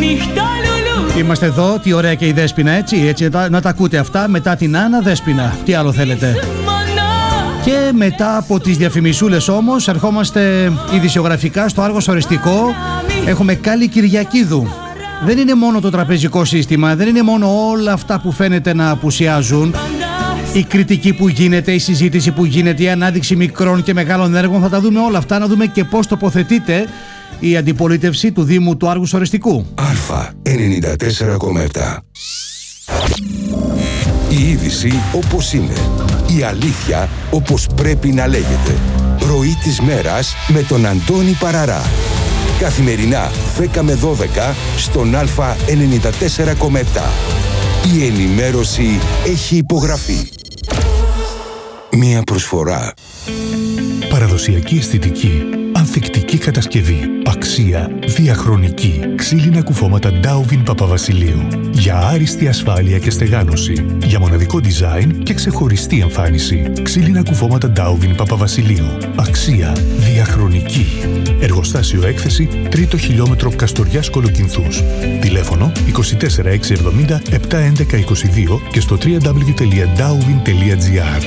Είμαστε εδώ, τι ωραία και η Δέσποινα, έτσι να τα ακούτε αυτά μετά την Άννα Δέσποινα. Τι άλλο θέλετε? Και μετά από τις διαφημισούλες όμως ερχόμαστε ειδησιογραφικά στο Άργος Οριστικό. Έχουμε Κάλλη Κυριακίδου. Δεν είναι μόνο το τραπεζικό σύστημα, δεν είναι μόνο όλα αυτά που φαίνεται να απουσιάζουν. Η κριτική που γίνεται, η συζήτηση που γίνεται, η ανάδειξη μικρών και μεγάλων έργων, θα τα δούμε όλα αυτά, να δούμε και πώς τοποθετείται η αντιπολίτευση του Δήμου του Άργους Οριστικού. Α 94,7. Η είδηση όπως είναι. Η αλήθεια όπως πρέπει να λέγεται. Ροή της μέρας με τον Αντώνη Παραρά. Καθημερινά 10 με 12 στον Α 94,7. Η ενημέρωση έχει υπογραφεί. Μία προσφορά. Παραδοσιακή αισθητική. Ανθεκτική κατασκευή. Αξία διαχρονική. Ξύλινα κουφώματα Ντάουβιν Παπαβασιλείου. Για άριστη ασφάλεια και στεγάνωση. Για μοναδικό design και ξεχωριστή εμφάνιση. Ξύλινα κουφώματα Ντάουβιν Παπαβασιλείου. Αξία διαχρονική. Εργοστάσιο έκθεση 3ο χιλιόμετρο Καστοριάς Κολοκυνθούς. Τηλέφωνο 24670 71122 και στο www.dauvin.gr.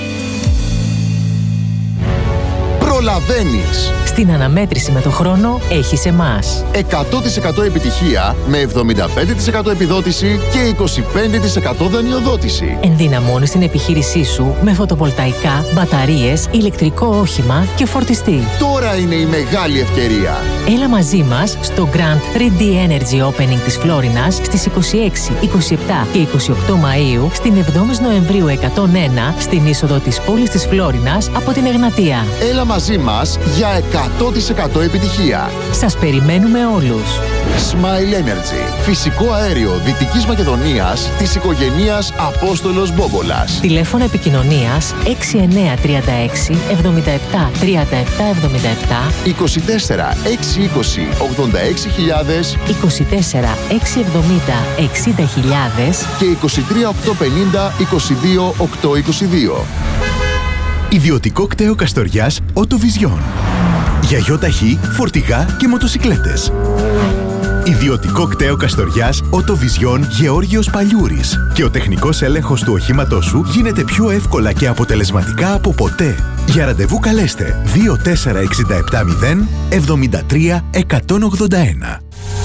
Προλαβαίνεις. Στην αναμέτρηση με το χρόνο έχεις εμάς. 100% επιτυχία με 75% επιδότηση και 25% δανειοδότηση. Ενδυναμώνεις την επιχείρησή σου με φωτοβολταϊκά, μπαταρίες, ηλεκτρικό όχημα και φορτιστή. Τώρα είναι η μεγάλη ευκαιρία. Έλα μαζί μας στο Grand 3D Energy Opening της Φλόρινας στις 26, 27 και 28 Μαΐου, στην 7η Νοεμβρίου 101, στην είσοδο της πόλης της Φλόρινας από την Εγνατία. Έλα μαζί μας για 100% επιτυχία. Σας περιμένουμε όλους. Smile Energy. Φυσικό αέριο Δυτικής Μακεδονίας της οικογενείας Απόστολος Μπόμπολας. Τηλέφωνο επικοινωνίας 6936 77 37 77 24 620 86.000 24 670 60.000 και 23 850 22 822. Ιδιωτικό κτέο Καστοριάς Οτοβιζιόν. Για γιοταχή, φορτηγά και μοτοσικλέτες. Ιδιωτικό κτέο Καστοριάς Οτοβιζιόν Γεώργιος Παλιούρης. Και ο τεχνικός έλεγχος του οχήματός σου γίνεται πιο εύκολα και αποτελεσματικά από ποτέ. Για ραντεβού καλέστε 24670 73 181.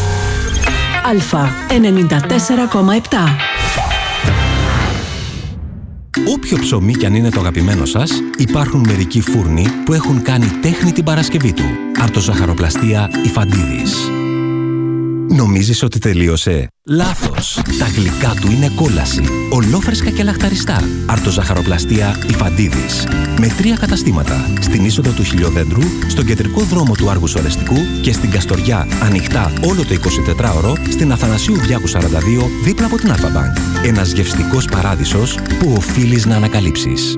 Α 94,7. Όποιο ψωμί κι αν είναι το αγαπημένο σας, υπάρχουν μερικοί φούρνοι που έχουν κάνει τέχνη την Παρασκευή του. Αρτοζαχαροπλαστεία Ιφαντίδης. Νομίζεις ότι τελείωσε? Λάθος! Τα γλυκά του είναι κόλαση. Ολόφρεσκα και λαχταριστά. Αρτοζαχαροπλαστεία Ιφαντίδης. Με 3 καταστήματα. Στην είσοδο του Χιλιοδέντρου, στον κεντρικό δρόμο του Άργους Ορεστικού και στην Καστοριά ανοιχτά όλο το 24ωρο, στην Αθανασίου Διάκου 42 δίπλα από την Αλφα-Μπανκ. Ένας γευστικός παράδεισος που οφείλεις να ανακαλύψεις.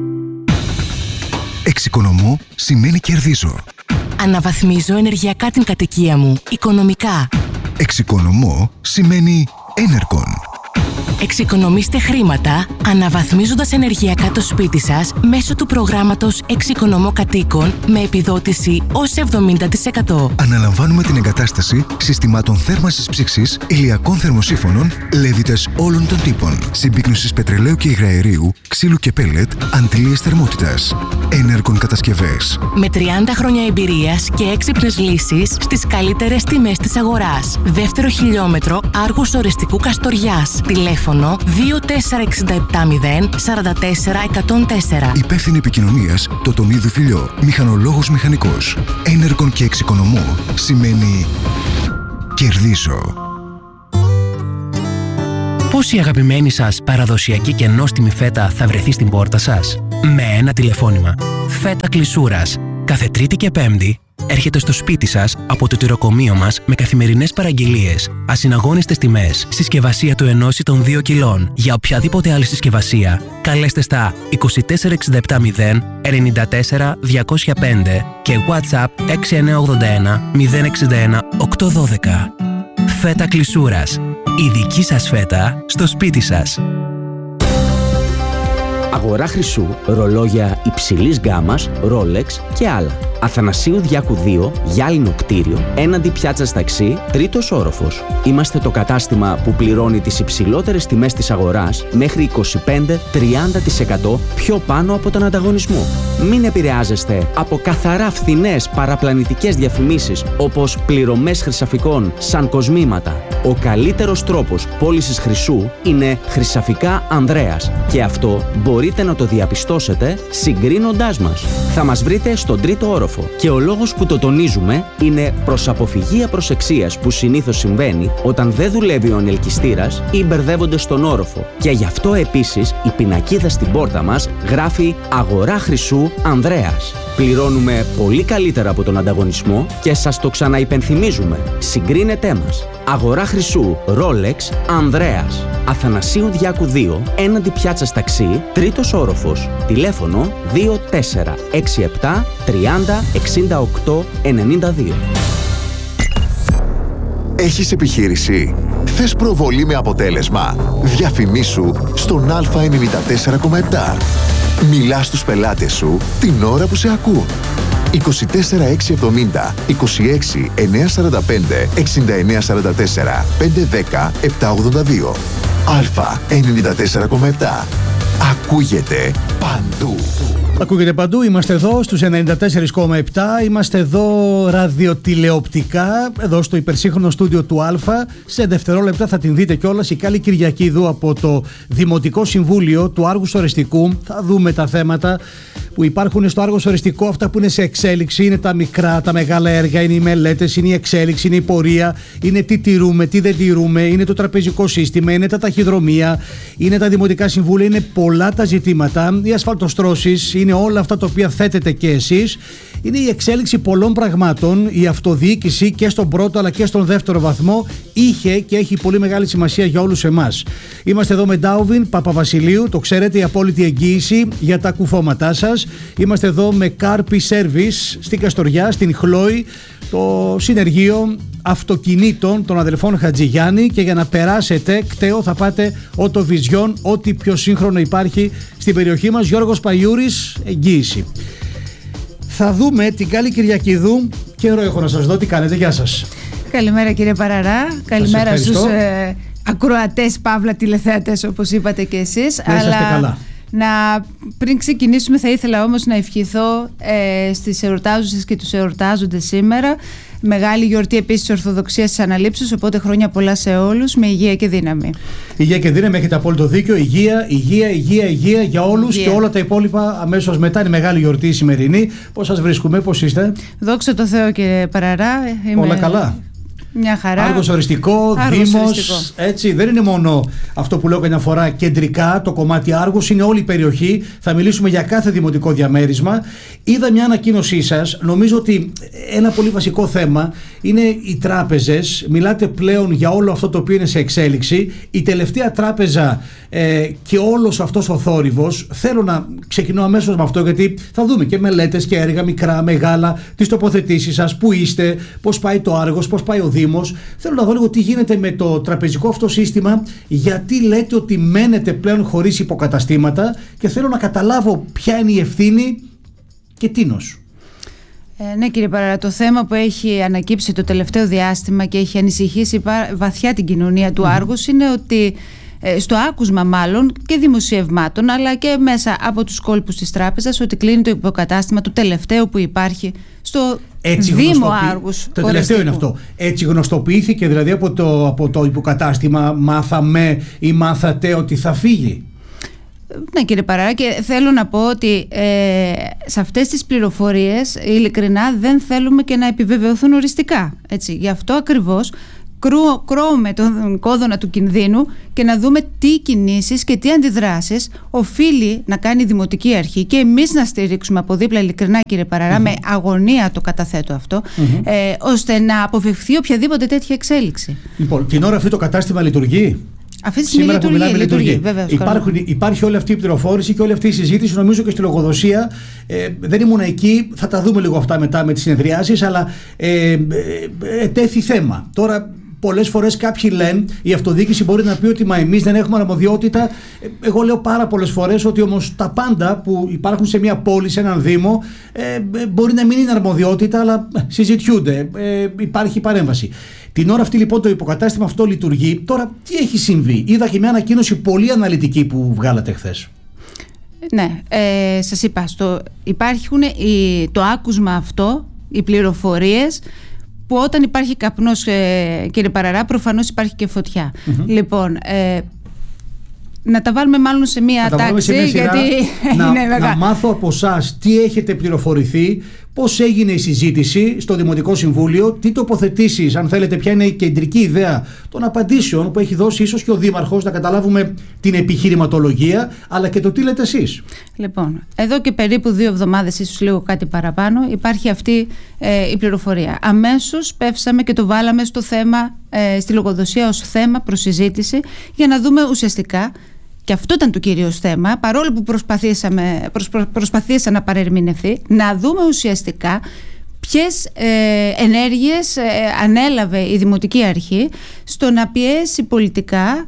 Εξοικονομώ σημαίνει κερδίζω. Αναβαθμίζω ενεργειακά την κατοικία μου, οικονομικά. Εξοικονομώ σημαίνει Enercon. Εξοικονομήστε χρήματα αναβαθμίζοντας ενεργειακά το σπίτι σας μέσω του προγράμματος Εξοικονομώ Κατοίκων με επιδότηση ως 70%. Αναλαμβάνουμε την εγκατάσταση συστημάτων θέρμανσης ψήξης, ηλιακών θερμοσύφωνων, λέβητες όλων των τύπων, συμπίκνωσης πετρελαίου και υγραερίου, ξύλου και πέλετ, αντλίες θερμότητας. Enercon κατασκευές. Με 30 χρόνια εμπειρίας και έξυπνες λύσεις στις καλύτερες τιμές της αγοράς. Δεύτερο χιλιόμετρο Άργους Ορεστικού Καστοριάς. Τηλέφωνο 24670 44 104. Υπεύθυνη επικοινωνίας Τοτονίδου Φιλιό. Μηχανολόγος μηχανικός. Enercon και εξοικονομώ σημαίνει κερδίζω. Πώς η αγαπημένη σας παραδοσιακή και νόστιμη φέτα θα βρεθεί στην πόρτα σας? Με ένα τηλεφώνημα. Φέτα Κλεισούρας. Κάθε Τρίτη και Πέμπτη έρχεται στο σπίτι σας από το τυροκομείο μας με καθημερινές παραγγελίες, ασυναγώνιστες τιμές, συσκευασία του 1 ή των 2 κιλών. Για οποιαδήποτε άλλη συσκευασία, καλέστε στα 24770 94 205 και WhatsApp 6981 061 812. Φέτα Κλεισούρας. Η δική σας φέτα στο σπίτι σας. Αγορά χρυσού, ρολόγια υψηλής γκάμας, Rolex και άλλα. Αθανασίου Διάκου 2, γυάλινο κτίριο, έναντι πιάτσας ταξί, 3ος όροφος. Είμαστε το κατάστημα που πληρώνει τις υψηλότερες τιμές της αγοράς μέχρι 25-30% πιο πάνω από τον ανταγωνισμό. Μην επηρεάζεστε από καθαρά φθηνές παραπλανητικές διαφημίσεις όπως πληρωμές χρυσαφικών σαν κοσμήματα. Ο καλύτερος τρόπος πώλησης χρυσού είναι Χρυσαφικά Ανδρέας και αυτό μπορείτε να το διαπιστώσετε συγκρίνοντάς μας. Θα μας βρείτε στον 3ο όροφο και ο λόγος που το τονίζουμε είναι προς αποφυγή απροσεξίας που συνήθως συμβαίνει όταν δεν δουλεύει ο ανελκυστήρας ή μπερδεύονται στον όροφο. Και γι' αυτό επίσης η πινακίδα στην πόρτα μας γράφει Αγορά Χρυσού Ανδρέας. Πληρώνουμε πολύ καλύτερα από τον ανταγωνισμό και σας το ξαναυπενθυμίζουμε. Συγκρίνετέ μας. Αγορά χρυσού Rolex Ανδρέας. Αθανασίου Διάκου 2, έναντι πιάτσας ταξί, 3ος όροφος. Τηλέφωνο 2467 30 68 92. Έχεις επιχείρηση? Θες προβολή με αποτέλεσμα? Διαφημίσου στον Α94,7. Μιλάς στους πελάτες σου την ώρα που σε ακούν. 24670 26 945 6944 510 782. Α94,7. Ακούγεται παντού. Ακούγεται παντού, είμαστε εδώ στους 94,7, είμαστε εδώ ραδιοτηλεοπτικά, εδώ στο υπερσύγχρονο στούντιο του Α. Σε δευτερόλεπτα θα την δείτε κιόλας η Κάλλη Κυριακίδου από το Δημοτικό Συμβούλιο του Άργους Ορεστικού. Θα δούμε τα θέματα που υπάρχουν στο Άργος Ορεστικό, αυτά που είναι σε εξέλιξη, είναι τα μικρά, τα μεγάλα έργα, είναι οι μελέτες, είναι η εξέλιξη, είναι η πορεία, είναι τι τηρούμε, τι δεν τηρούμε, είναι το τραπεζικό σύστημα, είναι τα ταχυδρομεία, είναι τα δημοτικά συμβούλια, είναι πολλά τα ζητήματα, οι ασφαλτοστρώσεις, είναι όλα αυτά τα οποία θέτετε και εσείς. Είναι η εξέλιξη πολλών πραγμάτων. Η αυτοδιοίκηση και στον πρώτο αλλά και στον δεύτερο βαθμό είχε και έχει πολύ μεγάλη σημασία για όλους εμάς. Είμαστε εδώ με Ντάουβιν Παπαβασιλείου, το ξέρετε, η απόλυτη εγγύηση για τα κουφώματά σας. Είμαστε εδώ με Carpi Service στην Καστοριά, στην Χλόη, το συνεργείο αυτοκινήτων των αδελφών Χατζηγιάννη, και για να περάσετε κταίο θα πάτε Οτοβιζιόν, ό,τι πιο σύγχρονο υπάρχει στην περιοχή μας. Γιώργος Παϊούρης, εγγύηση. Θα δούμε την Κάλλη Κυριακίδου. Καιρό έχω να σας δω, τι κάνετε, γεια σας. Καλημέρα κύριε Παραρά, καλημέρα στους ακροατές παύλα τηλεθεατές όπως είπατε και εσείς. Να είσαστε καλά. Πριν ξεκινήσουμε θα ήθελα όμως να ευχηθώ στις εορτάζουσες και τους εορτάζοντες σήμερα. Μεγάλη γιορτή επίσης της Ορθοδοξίας της Αναλήψεως, οπότε χρόνια πολλά σε όλους, με υγεία και δύναμη. Υγεία και δύναμη, έχετε απόλυτο δίκιο. Υγεία για όλους, και όλα τα υπόλοιπα αμέσως μετά. Είναι μεγάλη γιορτή η σημερινή. Πώς σας βρίσκουμε, πώς είστε? Δόξα τω Θεώ κύριε Παραρά. Όλα καλά. Μια χαρά. Άργος Οριστικό, Δήμος, έτσι, δεν είναι μόνο αυτό που λέω καμιά φορά κεντρικά το κομμάτι Άργους, είναι όλη η περιοχή. Θα μιλήσουμε για κάθε δημοτικό διαμέρισμα. Είδα μια ανακοίνωσή σας, νομίζω ότι ένα πολύ βασικό θέμα είναι οι τράπεζες. Μιλάτε πλέον για όλο αυτό το οποίο είναι σε εξέλιξη. Η τελευταία τράπεζα και όλος αυτός ο θόρυβος, θέλω να ξεκινώ αμέσως με αυτό, γιατί θα δούμε και μελέτες και έργα μικρά, μεγάλα, τις τοποθετήσεις σας, πού είστε, πώς πάει το Άργος, πώς πάει ο Δήμος. Θέλω να δω λίγο τι γίνεται με το τραπεζικό αυτό σύστημα, γιατί λέτε ότι μένετε πλέον χωρίς υποκαταστήματα, και θέλω να καταλάβω ποια είναι η ευθύνη και τίνος. Ναι κύριε Παραρά, το θέμα που έχει ανακύψει το τελευταίο διάστημα και έχει ανησυχήσει βαθιά την κοινωνία του Άργους είναι ότι στο άκουσμα μάλλον και δημοσιευμάτων, αλλά και μέσα από τους κόλπους της τράπεζας, ότι κλείνει το υποκατάστημα του τελευταίου που υπάρχει στο Δήμο Άργους. Το τελευταίο είναι αυτό. Έτσι γνωστοποιήθηκε δηλαδή από το υποκατάστημα, μάθαμε ή μάθατε ότι θα φύγει? Ναι κύριε Παραρά, και θέλω να πω ότι σε αυτές τις πληροφορίες ειλικρινά δεν θέλουμε και να επιβεβαιωθούν οριστικά. Έτσι. Γι' αυτό ακριβώς κρώουμε τον κόδωνα του κινδύνου και να δούμε τι κινήσεις και τι αντιδράσεις οφείλει να κάνει η Δημοτική Αρχή, και εμείς να στηρίξουμε από δίπλα, ειλικρινά κύριε Παραρά, με αγωνία το καταθέτω αυτό, ώστε να αποφευχθεί οποιαδήποτε τέτοια εξέλιξη. Λοιπόν, την ώρα αυτή το κατάστημα λειτουργεί? Αυτή τη στιγμή λειτουργεί, βέβαια. Υπάρχει όλη αυτή η πληροφόρηση και όλη αυτή η συζήτηση, νομίζω και στη λογοδοσία. Δεν ήμουν εκεί, θα τα δούμε λίγο αυτά μετά με τις συνεδριάσεις, αλλά τέθη θέμα. Τώρα, πολλές φορές κάποιοι λένε, η αυτοδιοίκηση μπορεί να πει ότι μα εμείς δεν έχουμε αρμοδιότητα. Εγώ λέω πάρα πολλές φορές ότι όμως τα πάντα που υπάρχουν σε μια πόλη, σε έναν δήμο, μπορεί να μην είναι αρμοδιότητα, αλλά συζητιούνται, υπάρχει παρέμβαση. Την ώρα αυτή λοιπόν το υποκατάστημα αυτό λειτουργεί. Τώρα τι έχει συμβεί? Είδα και μια ανακοίνωση πολύ αναλυτική που βγάλατε χθες. Ναι, σας είπα, υπάρχουν το άκουσμα αυτό, οι πληροφορίες, που όταν υπάρχει καπνός, κύριε Παραρά, προφανώς υπάρχει και φωτιά. Λοιπόν, να τα βάλουμε μάλλον σε μία τάξη, γιατί να μάθω από εσάς τι έχετε πληροφορηθεί, πώς έγινε η συζήτηση στο Δημοτικό Συμβούλιο, τι τοποθετήσεις, αν θέλετε, ποια είναι η κεντρική ιδέα των απαντήσεων που έχει δώσει ίσως και ο Δήμαρχος, να καταλάβουμε την επιχειρηματολογία, αλλά και το τι λέτε εσείς. Λοιπόν, εδώ και περίπου 2 εβδομάδες, ίσως λίγο κάτι παραπάνω, υπάρχει αυτή η πληροφορία. Αμέσως πέφσαμε και το βάλαμε στο θέμα, στη λογοδοσία ως θέμα προς συζήτηση, για να δούμε ουσιαστικά. Και αυτό ήταν το κυρίως θέμα, παρόλο που προσπαθήσα να παρερμηνευτεί, να δούμε ουσιαστικά ποιες ενέργειες ανέλαβε η Δημοτική Αρχή στο να πιέσει πολιτικά,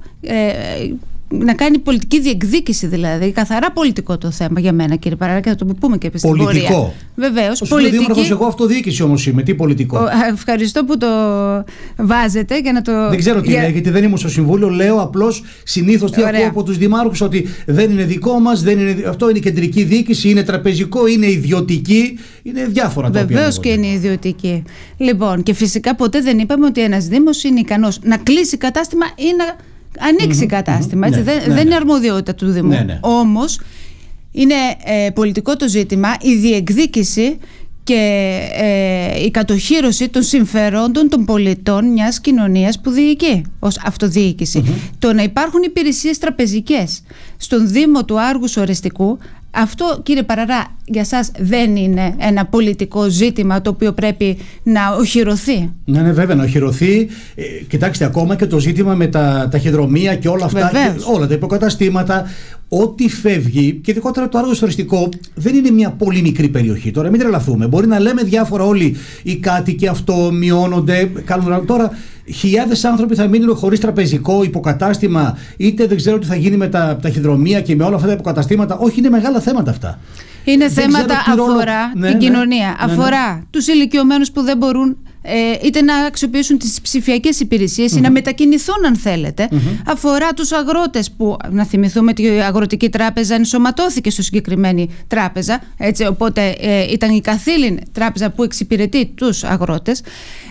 να κάνει πολιτική διεκδίκηση, δηλαδή καθαρά πολιτικό το θέμα για μένα, κύριε Παραρά, και θα το πούμε και στην πορεία. Πολιτικό. Βεβαίως. Πολιτική. Δήμαρχος, εγώ αυτοδιοίκηση όμως είμαι. Τι πολιτικό? Ευχαριστώ που το βάζετε για να το. Δεν ξέρω τι λέει, γιατί δεν ήμουν στο Συμβούλιο. Λέω απλώς συνήθως τι ακούω από τους δημάρχους, ότι δεν είναι δικό μας, αυτό είναι κεντρική διοίκηση, είναι τραπεζικό, είναι ιδιωτική, είναι διάφορα τα οποία. Βεβαίως και είναι ιδιωτική. Λοιπόν, και φυσικά ποτέ δεν είπαμε ότι ένας Δήμος είναι ικανός να κλείσει κατάστημα ή να ανοίξει κατάστημα. Έτσι, δεν είναι αρμοδιότητα του Δήμου. Όμως είναι πολιτικό το ζήτημα, η διεκδίκηση και η κατοχύρωση των συμφερόντων των πολιτών μιας κοινωνίας που διοικεί ως αυτοδιοίκηση. Το να υπάρχουν υπηρεσίες τραπεζικές στον Δήμο του Άργους Ορεστικού, αυτό, κύριε Παραρά, για σας δεν είναι ένα πολιτικό ζήτημα το οποίο πρέπει να οχυρωθεί? Ναι, βέβαια, να οχυρωθεί. Κοιτάξτε, ακόμα και το ζήτημα με τα ταχυδρομεία και όλα αυτά, και όλα τα υποκαταστήματα, ό,τι φεύγει, και ειδικότερα το Άργος Ορεστικό δεν είναι μια πολύ μικρή περιοχή. Τώρα μην τρελαθούμε. Μπορεί να λέμε διάφορα όλοι οι κάτοικοι, αυτό μειώνονται, κάνουν τώρα. Χιλιάδες άνθρωποι θα μείνουν χωρίς τραπεζικό υποκατάστημα, είτε δεν ξέρω τι θα γίνει με τα ταχυδρομεία και με όλα αυτά τα υποκαταστήματα. Όχι, είναι μεγάλα θέματα αυτά. Είναι θέματα, αφορά την κοινωνία, αφορά τους ηλικιωμένους που δεν μπορούν είτε να αξιοποιήσουν τις ψηφιακές υπηρεσίες ή να μετακινηθούν, αν θέλετε. Αφορά τους αγρότες, που να θυμηθούμε ότι η Αγροτική Τράπεζα ενσωματώθηκε στο συγκεκριμένη τράπεζα, έτσι, οπότε ήταν η καθήλυν τράπεζα που εξυπηρετεί τους αγρότες.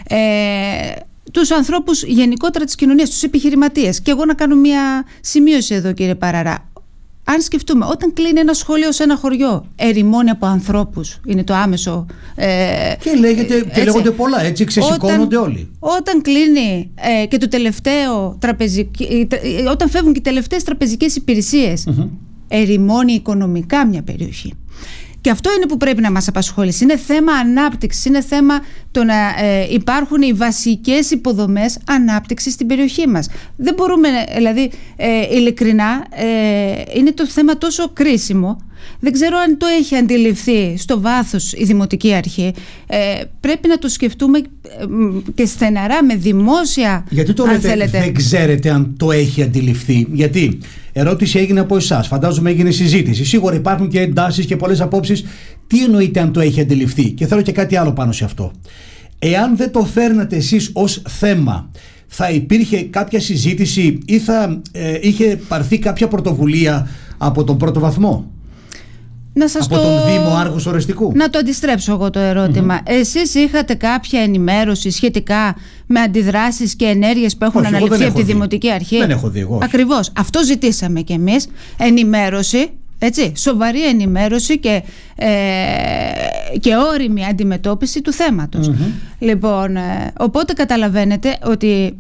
Τους ανθρώπους γενικότερα της κοινωνίας, τους επιχειρηματίες. Και εγώ να κάνω μια σημείωση εδώ, κύριε Παραρά. Αν σκεφτούμε, όταν κλείνει ένα σχολείο σε ένα χωριό, ερημώνει από ανθρώπους, είναι το άμεσο. Και λέγονται πολλά, έτσι ξεσηκώνονται όλοι. Όταν κλείνει και το τελευταίο όταν φεύγουν και οι τελευταίες τραπεζικές υπηρεσίες, ερημώνει οικονομικά μια περιοχή. Και αυτό είναι που πρέπει να μας απασχολήσει. Είναι θέμα ανάπτυξης, είναι θέμα το να υπάρχουν οι βασικές υποδομές ανάπτυξης στην περιοχή μας. Δεν μπορούμε, δηλαδή, ειλικρινά, είναι το θέμα τόσο κρίσιμο. Δεν ξέρω αν το έχει αντιληφθεί στο βάθος η Δημοτική Αρχή. Πρέπει να το σκεφτούμε και στεναρά, με δημόσια. Γιατί το λέτε δεν ξέρετε αν το έχει αντιληφθεί? Γιατί ερώτηση έγινε από εσάς, φαντάζομαι έγινε συζήτηση. Σίγουρα υπάρχουν και εντάσεις και πολλές απόψεις. Τι εννοείται αν το έχει αντιληφθεί? Και θέλω και κάτι άλλο πάνω σε αυτό. Εάν δεν το φέρνατε εσείς ως θέμα, θα υπήρχε κάποια συζήτηση ή θα είχε πάρθει κάποια πρωτοβουλία από τον πρώτο βαθμό? Από τον Δήμο Άργους Ορεστικού. Να το αντιστρέψω εγώ το ερώτημα. Εσείς είχατε κάποια ενημέρωση σχετικά με αντιδράσεις και ενέργειες που έχουν αναλυφθεί από τη Δημοτική Αρχή? Δεν έχω δει εγώ. Ακριβώς. Αυτό ζητήσαμε κι εμείς. Ενημέρωση, έτσι, σοβαρή ενημέρωση και όριμη αντιμετώπιση του θέματος. Λοιπόν, οπότε καταλαβαίνετε ότι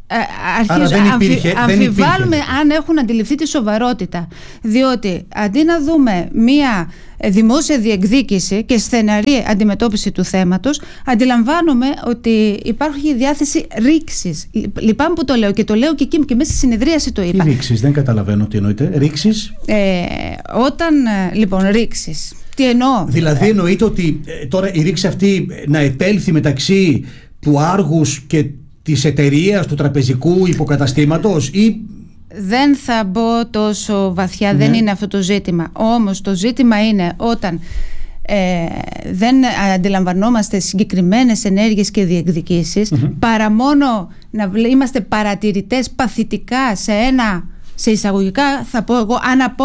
αμφιβάλλουμε αν έχουν αντιληφθεί τη σοβαρότητα. Διότι αντί να δούμε μία δημόσια διεκδίκηση και στεναρή αντιμετώπιση του θέματος, αντιλαμβάνομαι ότι υπάρχει διάθεση ρήξης. Λυπάμαι που το λέω, και το λέω και εκεί και μέσα στη συνεδρίαση το είπα. Ρήξης, δεν καταλαβαίνω τι εννοείται. Ρήξης. Λοιπόν, ρήξης. Τι εννοώ? Δηλαδή εννοείται ότι τώρα η ρήξη αυτή να επέλθει μεταξύ του Άργους και της εταιρείας, του τραπεζικού υποκαταστήματος ή... Δεν θα μπω τόσο βαθιά, δεν είναι αυτό το ζήτημα. Όμως το ζήτημα είναι όταν δεν αντιλαμβανόμαστε συγκεκριμένες ενέργειες και διεκδικήσεις, παρά μόνο να είμαστε παρατηρητές παθητικά σε εισαγωγικά θα πω εγώ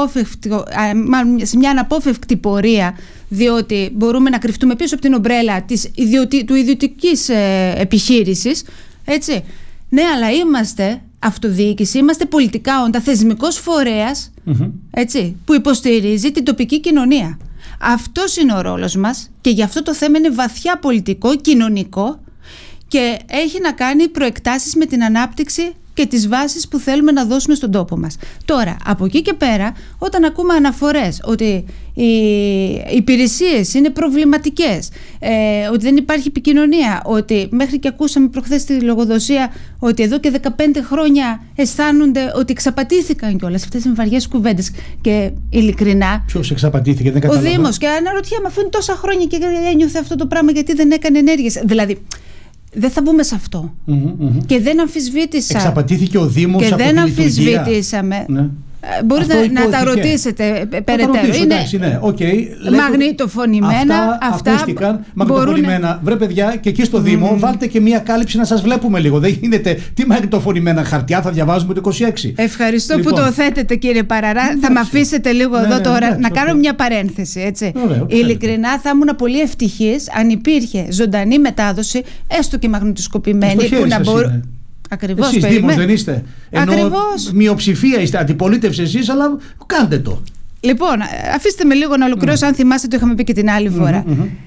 σε μια αναπόφευκτη πορεία, διότι μπορούμε να κρυφτούμε πίσω από την ομπρέλα του ιδιωτικής επιχείρησης, έτσι. Ναι, αλλά είμαστε αυτοδιοίκηση, είμαστε πολιτικά όντα, θεσμικός φορέας, έτσι, που υποστηρίζει την τοπική κοινωνία. Αυτός είναι ο ρόλος μας και γι' αυτό το θέμα είναι βαθιά πολιτικό, κοινωνικό και έχει να κάνει προεκτάσεις με την ανάπτυξη και τις βάσεις που θέλουμε να δώσουμε στον τόπο μας. Τώρα, από εκεί και πέρα, όταν ακούμε αναφορές ότι οι υπηρεσίες είναι προβληματικές, ότι δεν υπάρχει επικοινωνία, ότι μέχρι και ακούσαμε προχθές στη λογοδοσία ότι εδώ και 15 χρόνια αισθάνονται ότι εξαπατήθηκαν κιόλας. Αυτές είναι βαριές κουβέντες και ειλικρινά. Ποιος εξαπατήθηκε, δεν καταλαβαίνω. Ο Δήμος. Και αναρωτιέμαι, αφού είναι τόσα χρόνια και ένιωθε αυτό το πράγμα, γιατί δεν έκανε ενέργειες. Δηλαδή, δεν θα μπούμε σε αυτό. Και δεν αμφισβήτησα. Εξαπατήθηκε ο Δήμος και από δεν τη αμφισβήτησαμε. Ναι. Μπορείτε να τα ρωτήσετε περαιτέρω. Είναι μαγνητοφωνημένα. Αυτά ακούστηκαν. Μαγνητοφωνημένα. Βρε παιδιά, και εκεί στο Δήμο βάλτε και μία κάλυψη να σας βλέπουμε λίγο. Δεν γίνεται. Τι μαγνητοφωνημένα χαρτιά θα διαβάζουμε το 26. Ευχαριστώ που το θέτετε, κύριε Παραρά. Θα με αφήσετε λίγο εδώ τώρα να κάνω μια παρένθεση. Έτσι. Ειλικρινά θα ήμουν πολύ ευτυχής αν υπήρχε ζωντανή μετάδοση, έστω και μαγνητοσκοπημένη, που να μπορούμε. Ακριβώς. Εσείς Δήμος δεν είστε. Ακριβώς. Μειοψηφία είστε, αντιπολίτευση εσείς, αλλά κάντε το. Λοιπόν, αφήστε με λίγο να ολοκληρώσω. Αν θυμάστε, το είχαμε πει και την άλλη φορά.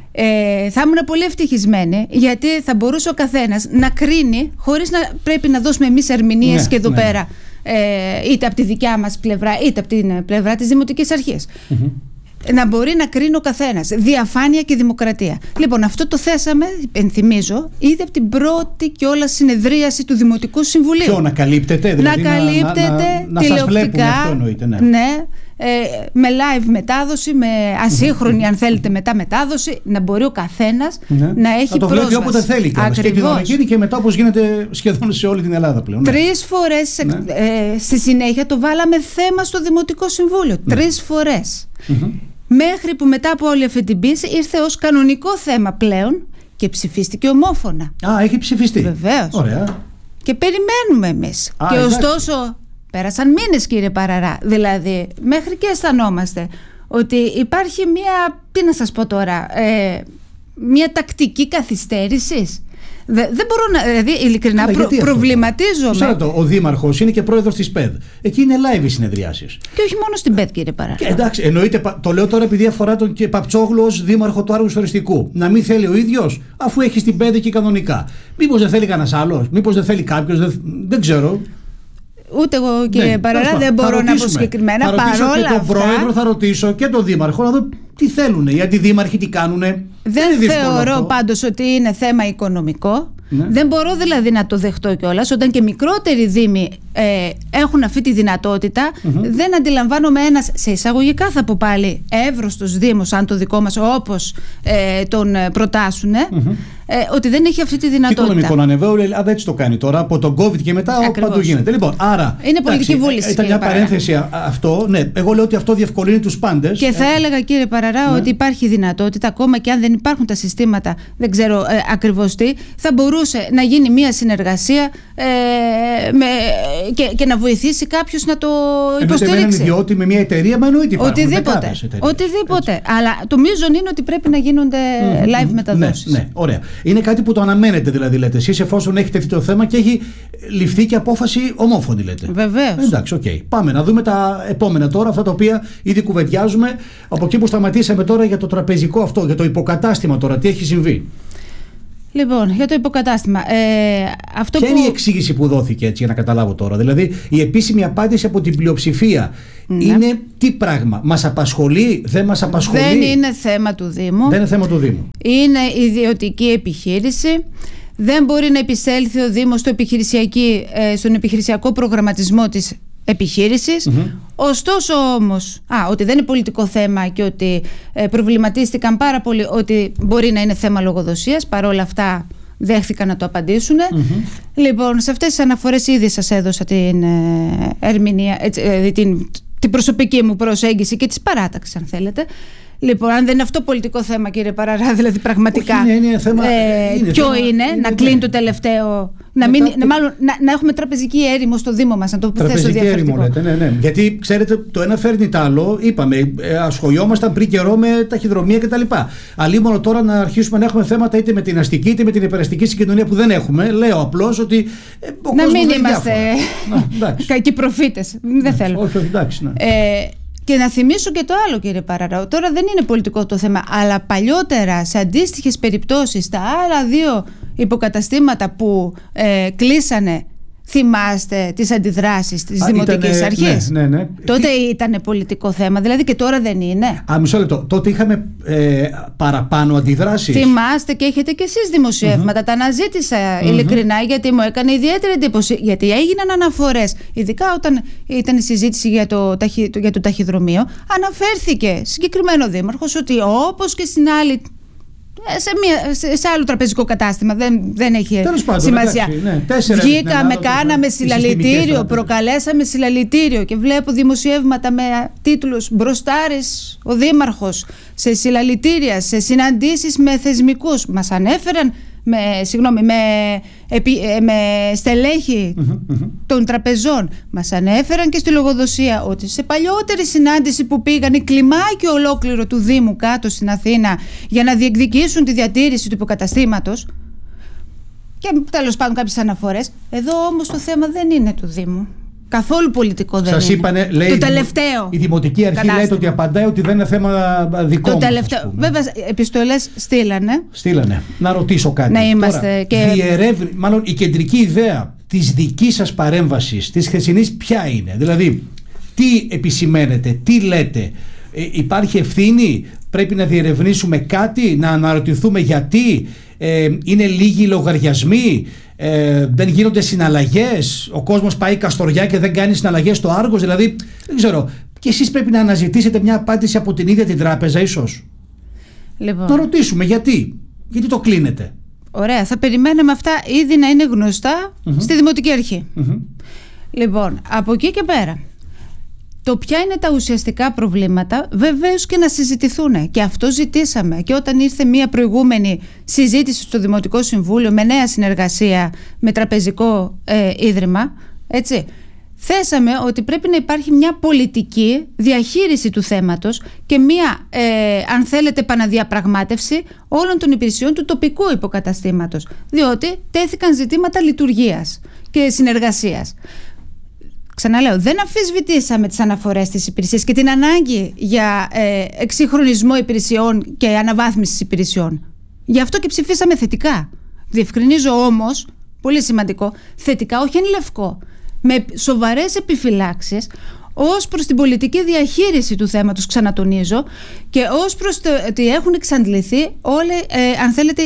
Θα ήμουν πολύ ευτυχισμένη, γιατί θα μπορούσε ο καθένας να κρίνει χωρίς να πρέπει να δώσουμε εμείς ερμηνείες και εδώ πέρα, είτε από τη δικιά μας πλευρά, είτε από την πλευρά της Δημοτικής Αρχής. Να μπορεί να κρίνει ο καθένας. Διαφάνεια και δημοκρατία. Λοιπόν, αυτό το θέσαμε, ενθυμίζω, ήδη από την πρώτη κιόλας συνεδρίαση του Δημοτικού Συμβουλίου. Ποιο να καλύπτεται, δηλαδή να καλύπτεται να σας βλέπουμε, αυτό εννοείται. Ναι, με live μετάδοση, με ασύγχρονη αν θέλετε μετάδοση, να μπορεί ο καθένας να έχει πρόσβαση. Να το βλέπει όποτε θέλει και τη δομική και μετά, όπως γίνεται σχεδόν σε όλη την Ελλάδα πλέον. 3 φορές στη συνέχεια το βάλαμε θέμα στο Δημοτικό Συμβούλιο. 3 φορές. Μέχρι που μετά από όλη αυτή την πίεση ήρθε ως κανονικό θέμα πλέον και ψηφίστηκε ομόφωνα. Α, έχει ψηφιστεί. Βεβαίως. Ωραία. Και περιμένουμε εμείς. Και ωστόσο πέρασαν μήνες, κύριε Παραρά. Δηλαδή μέχρι και αισθανόμαστε ότι υπάρχει μία, τι να σας πω τώρα, μία τακτική καθυστέρησης. Δεν μπορώ να. Δηλαδή, ειλικρινά προβληματίζομαι. Ξέρετε, ο Δήμαρχος είναι και πρόεδρος της ΠΕΔ. Εκεί είναι live οι συνεδριάσεις. Και όχι μόνο στην ΠΕΔ, κύριε Παρά. Εντάξει, εννοείται, το λέω τώρα επειδή αφορά τον και Παπτσόγλου ως Δήμαρχο του Άργου Οριστικού. Να μην θέλει ο ίδιος, αφού έχει την ΠΕΔ εκεί κανονικά. Μήπως δεν θέλει κανένας άλλος, μήπως δεν θέλει κάποιος, δεν ξέρω. Ούτε εγώ, κύριε Παραρά, δεν μπορώ να πω συγκεκριμένα. Θα ρωτήσω παρόλα και τον αυτά, πρόεδρο, θα ρωτήσω και τον Δήμαρχο να δω τι θέλουν. Οι αντιδήμαρχοι τι κάνουνε. Δεν θεωρώ πάντως ότι είναι θέμα οικονομικό. Ναι. Δεν μπορώ δηλαδή να το δεχτώ κιόλας. Όταν και μικρότεροι δήμοι έχουν αυτή τη δυνατότητα, δεν αντιλαμβάνομαι ένας, σε εισαγωγικά θα πω πάλι, εύρωστος δήμος, αν το δικό μας, όπως τον προτάσουν, ότι δεν έχει αυτή τη δυνατότητα. Και οικονομικό να ανεβαίνει, αλλά έτσι το κάνει τώρα. Από τον COVID και μετά παντού γίνεται. Λοιπόν, άρα. Είναι πολιτική βούληση. Ήταν μια παρένθεση αυτό. Ναι, εγώ λέω ότι αυτό διευκολύνει τους πάντες. Και θα έλεγα, κύριε Παραρά, ότι υπάρχει δυνατότητα, ακόμα και αν δεν υπάρχουν τα συστήματα, δεν ξέρω ακριβώς τι, θα μπορούσε να γίνει μια συνεργασία και να βοηθήσει κάποιος να το υποστηρίξει. Με έναν ιδιώτη, με μια εταιρεία, μα εννοείται Οτιδήποτε. Αλλά το μείζον είναι ότι πρέπει να γίνονται live μεταδόσεις. Ναι, ωραία. Είναι κάτι που το αναμένετε, δηλαδή, λέτε εσείς, εφόσον έχει τεθεί το θέμα και έχει ληφθεί και απόφαση ομόφωνη, λέτε. Βεβαίως. Εντάξει, οκ. Πάμε να δούμε τα επόμενα τώρα, αυτά τα οποία ήδη κουβεντιάζουμε. Από εκεί που σταματήσαμε τώρα για το τραπεζικό αυτό, για το υποκατάστημα τώρα, τι έχει συμβεί. Λοιπόν, για το υποκατάστημα. Ποια είναι η εξήγηση που δόθηκε, έτσι, για να καταλάβω τώρα? Δηλαδή, η επίσημη απάντηση από την πλειοψηφία είναι τι πράγμα? Μας απασχολεί, δεν μας απασχολεί? Δεν είναι θέμα του Δήμου. Δεν είναι θέμα του Δήμου. Είναι ιδιωτική επιχείρηση. Δεν μπορεί να επισέλθει ο Δήμος στον επιχειρησιακό προγραμματισμό της επιχείρησης. Ωστόσο όμως, ότι δεν είναι πολιτικό θέμα και ότι προβληματίστηκαν πάρα πολύ ότι μπορεί να είναι θέμα λογοδοσίας, παρόλα αυτά δέχθηκαν να το απαντήσουν. Λοιπόν, σε αυτές τις αναφορές ήδη σας έδωσα την ερμηνεία, την προσωπική μου προσέγγιση και της παράταξης, αν θέλετε. Λοιπόν, αν δεν είναι αυτό πολιτικό θέμα, κύριε Παραρά, δηλαδή πραγματικά. Όχι, είναι θέμα. Ποιο είναι, να κλείνει το τελευταίο. Να έχουμε τραπεζική έρημο στο Δήμο μας, να το θέσω διαφορετικό. Λέτε, ναι. Γιατί ξέρετε, το ένα φέρνει το άλλο. Είπαμε, ασχολιόμασταν πριν καιρό με ταχυδρομεία κτλ. Αλλήμον τώρα να αρχίσουμε να έχουμε θέματα είτε με την αστική είτε με την υπεραστική συγκοινωνία που δεν έχουμε. Λέω απλώς ότι. Να μην είμαστε κακοί προφήτες. Δεν θέλω. Όχι, εντάξει. Και να θυμίσω και το άλλο, κύριε Παραρά. Τώρα δεν είναι πολιτικό το θέμα, αλλά παλιότερα σε αντίστοιχες περιπτώσεις τα άλλα δύο υποκαταστήματα που κλείσανε, θυμάστε τις αντιδράσεις της Δημοτικής Αρχής? Ναι. Τότε ήταν πολιτικό θέμα, δηλαδή, και τώρα δεν είναι. Μισό λεπτό. Τότε είχαμε παραπάνω αντιδράσεις. Θυμάστε και έχετε και εσείς δημοσιεύματα. Τα αναζήτησα ειλικρινά, γιατί μου έκανε ιδιαίτερη εντύπωση. Γιατί έγιναν αναφορές, ειδικά όταν ήταν η συζήτηση για το ταχυδρομείο. Αναφέρθηκε συγκεκριμένο δήμαρχος ότι όπως και στην άλλη. Σε άλλο τραπεζικό κατάστημα, δεν έχει σημασία. Βγήκαμε, κάναμε συλλαλητήριο, προκαλέσαμε συλλαλητήριο και βλέπω δημοσιεύματα με τίτλους «Μπροστάρης ο Δήμαρχος σε συλλαλητήρια, σε συναντήσεις με θεσμικούς». Μας ανέφεραν με στελέχη των τραπεζών. Μας ανέφεραν και στη λογοδοσία ότι σε παλιότερη συνάντηση που πήγαν η κλιμάκη ολόκληρο του Δήμου κάτω στην Αθήνα για να διεκδικήσουν τη διατήρηση του υποκαταστήματος, και τέλος πάντων κάποιες αναφορές. Εδώ όμως το θέμα δεν είναι του Δήμου. Καθόλου πολιτικό δεν είναι. Είπανε, λέει, το τελευταίο. Η Δημοτική Αρχή λέει ότι απαντάει ότι δεν είναι θέμα δικό μας. Βέβαια, επιστολές στείλανε. Να ρωτήσω κάτι. Να είμαστε. Τώρα, μάλλον η κεντρική ιδέα της δικής σας παρέμβασης, της χθεσινής, ποια είναι? Δηλαδή, τι επισημαίνετε, τι λέτε? Υπάρχει ευθύνη? Πρέπει να διερευνήσουμε κάτι? Να αναρωτηθούμε γιατί? Είναι λίγοι λογαριασμοί? Δεν γίνονται συναλλαγές? Ο κόσμος πάει Καστοριά και δεν κάνει συναλλαγές στο Άργος? Δηλαδή, δεν ξέρω. Και εσείς πρέπει να αναζητήσετε μια απάντηση από την ίδια την τράπεζα, ίσως. Λοιπόν. Να ρωτήσουμε γιατί το κλείνετε. Ωραία, θα περιμέναμε αυτά ήδη να είναι γνωστά στη Δημοτική Αρχή. Λοιπόν, από εκεί και πέρα, το ποια είναι τα ουσιαστικά προβλήματα, βεβαίως και να συζητηθούν. Και αυτό ζητήσαμε. Και όταν ήρθε μια προηγούμενη συζήτηση στο Δημοτικό Συμβούλιο με νέα συνεργασία με τραπεζικό ίδρυμα, έτσι, θέσαμε ότι πρέπει να υπάρχει μια πολιτική διαχείριση του θέματος και μια, αν θέλετε, επαναδιαπραγμάτευση όλων των υπηρεσιών του τοπικού υποκαταστήματος. Διότι τέθηκαν ζητήματα λειτουργίας και συνεργασίας. Ξαναλέω, δεν αμφισβητήσαμε τις αναφορές της υπηρεσίας και την ανάγκη για εξυγχρονισμό υπηρεσιών και αναβάθμιση υπηρεσιών. Γι' αυτό και ψηφίσαμε θετικά. Διευκρινίζω όμως, πολύ σημαντικό, θετικά, όχι εν λευκό, με σοβαρές επιφυλάξεις ως προς την πολιτική διαχείριση του θέματος, ξανατονίζω, και ως προς το ότι έχουν εξαντληθεί όλοι, αν θέλετε,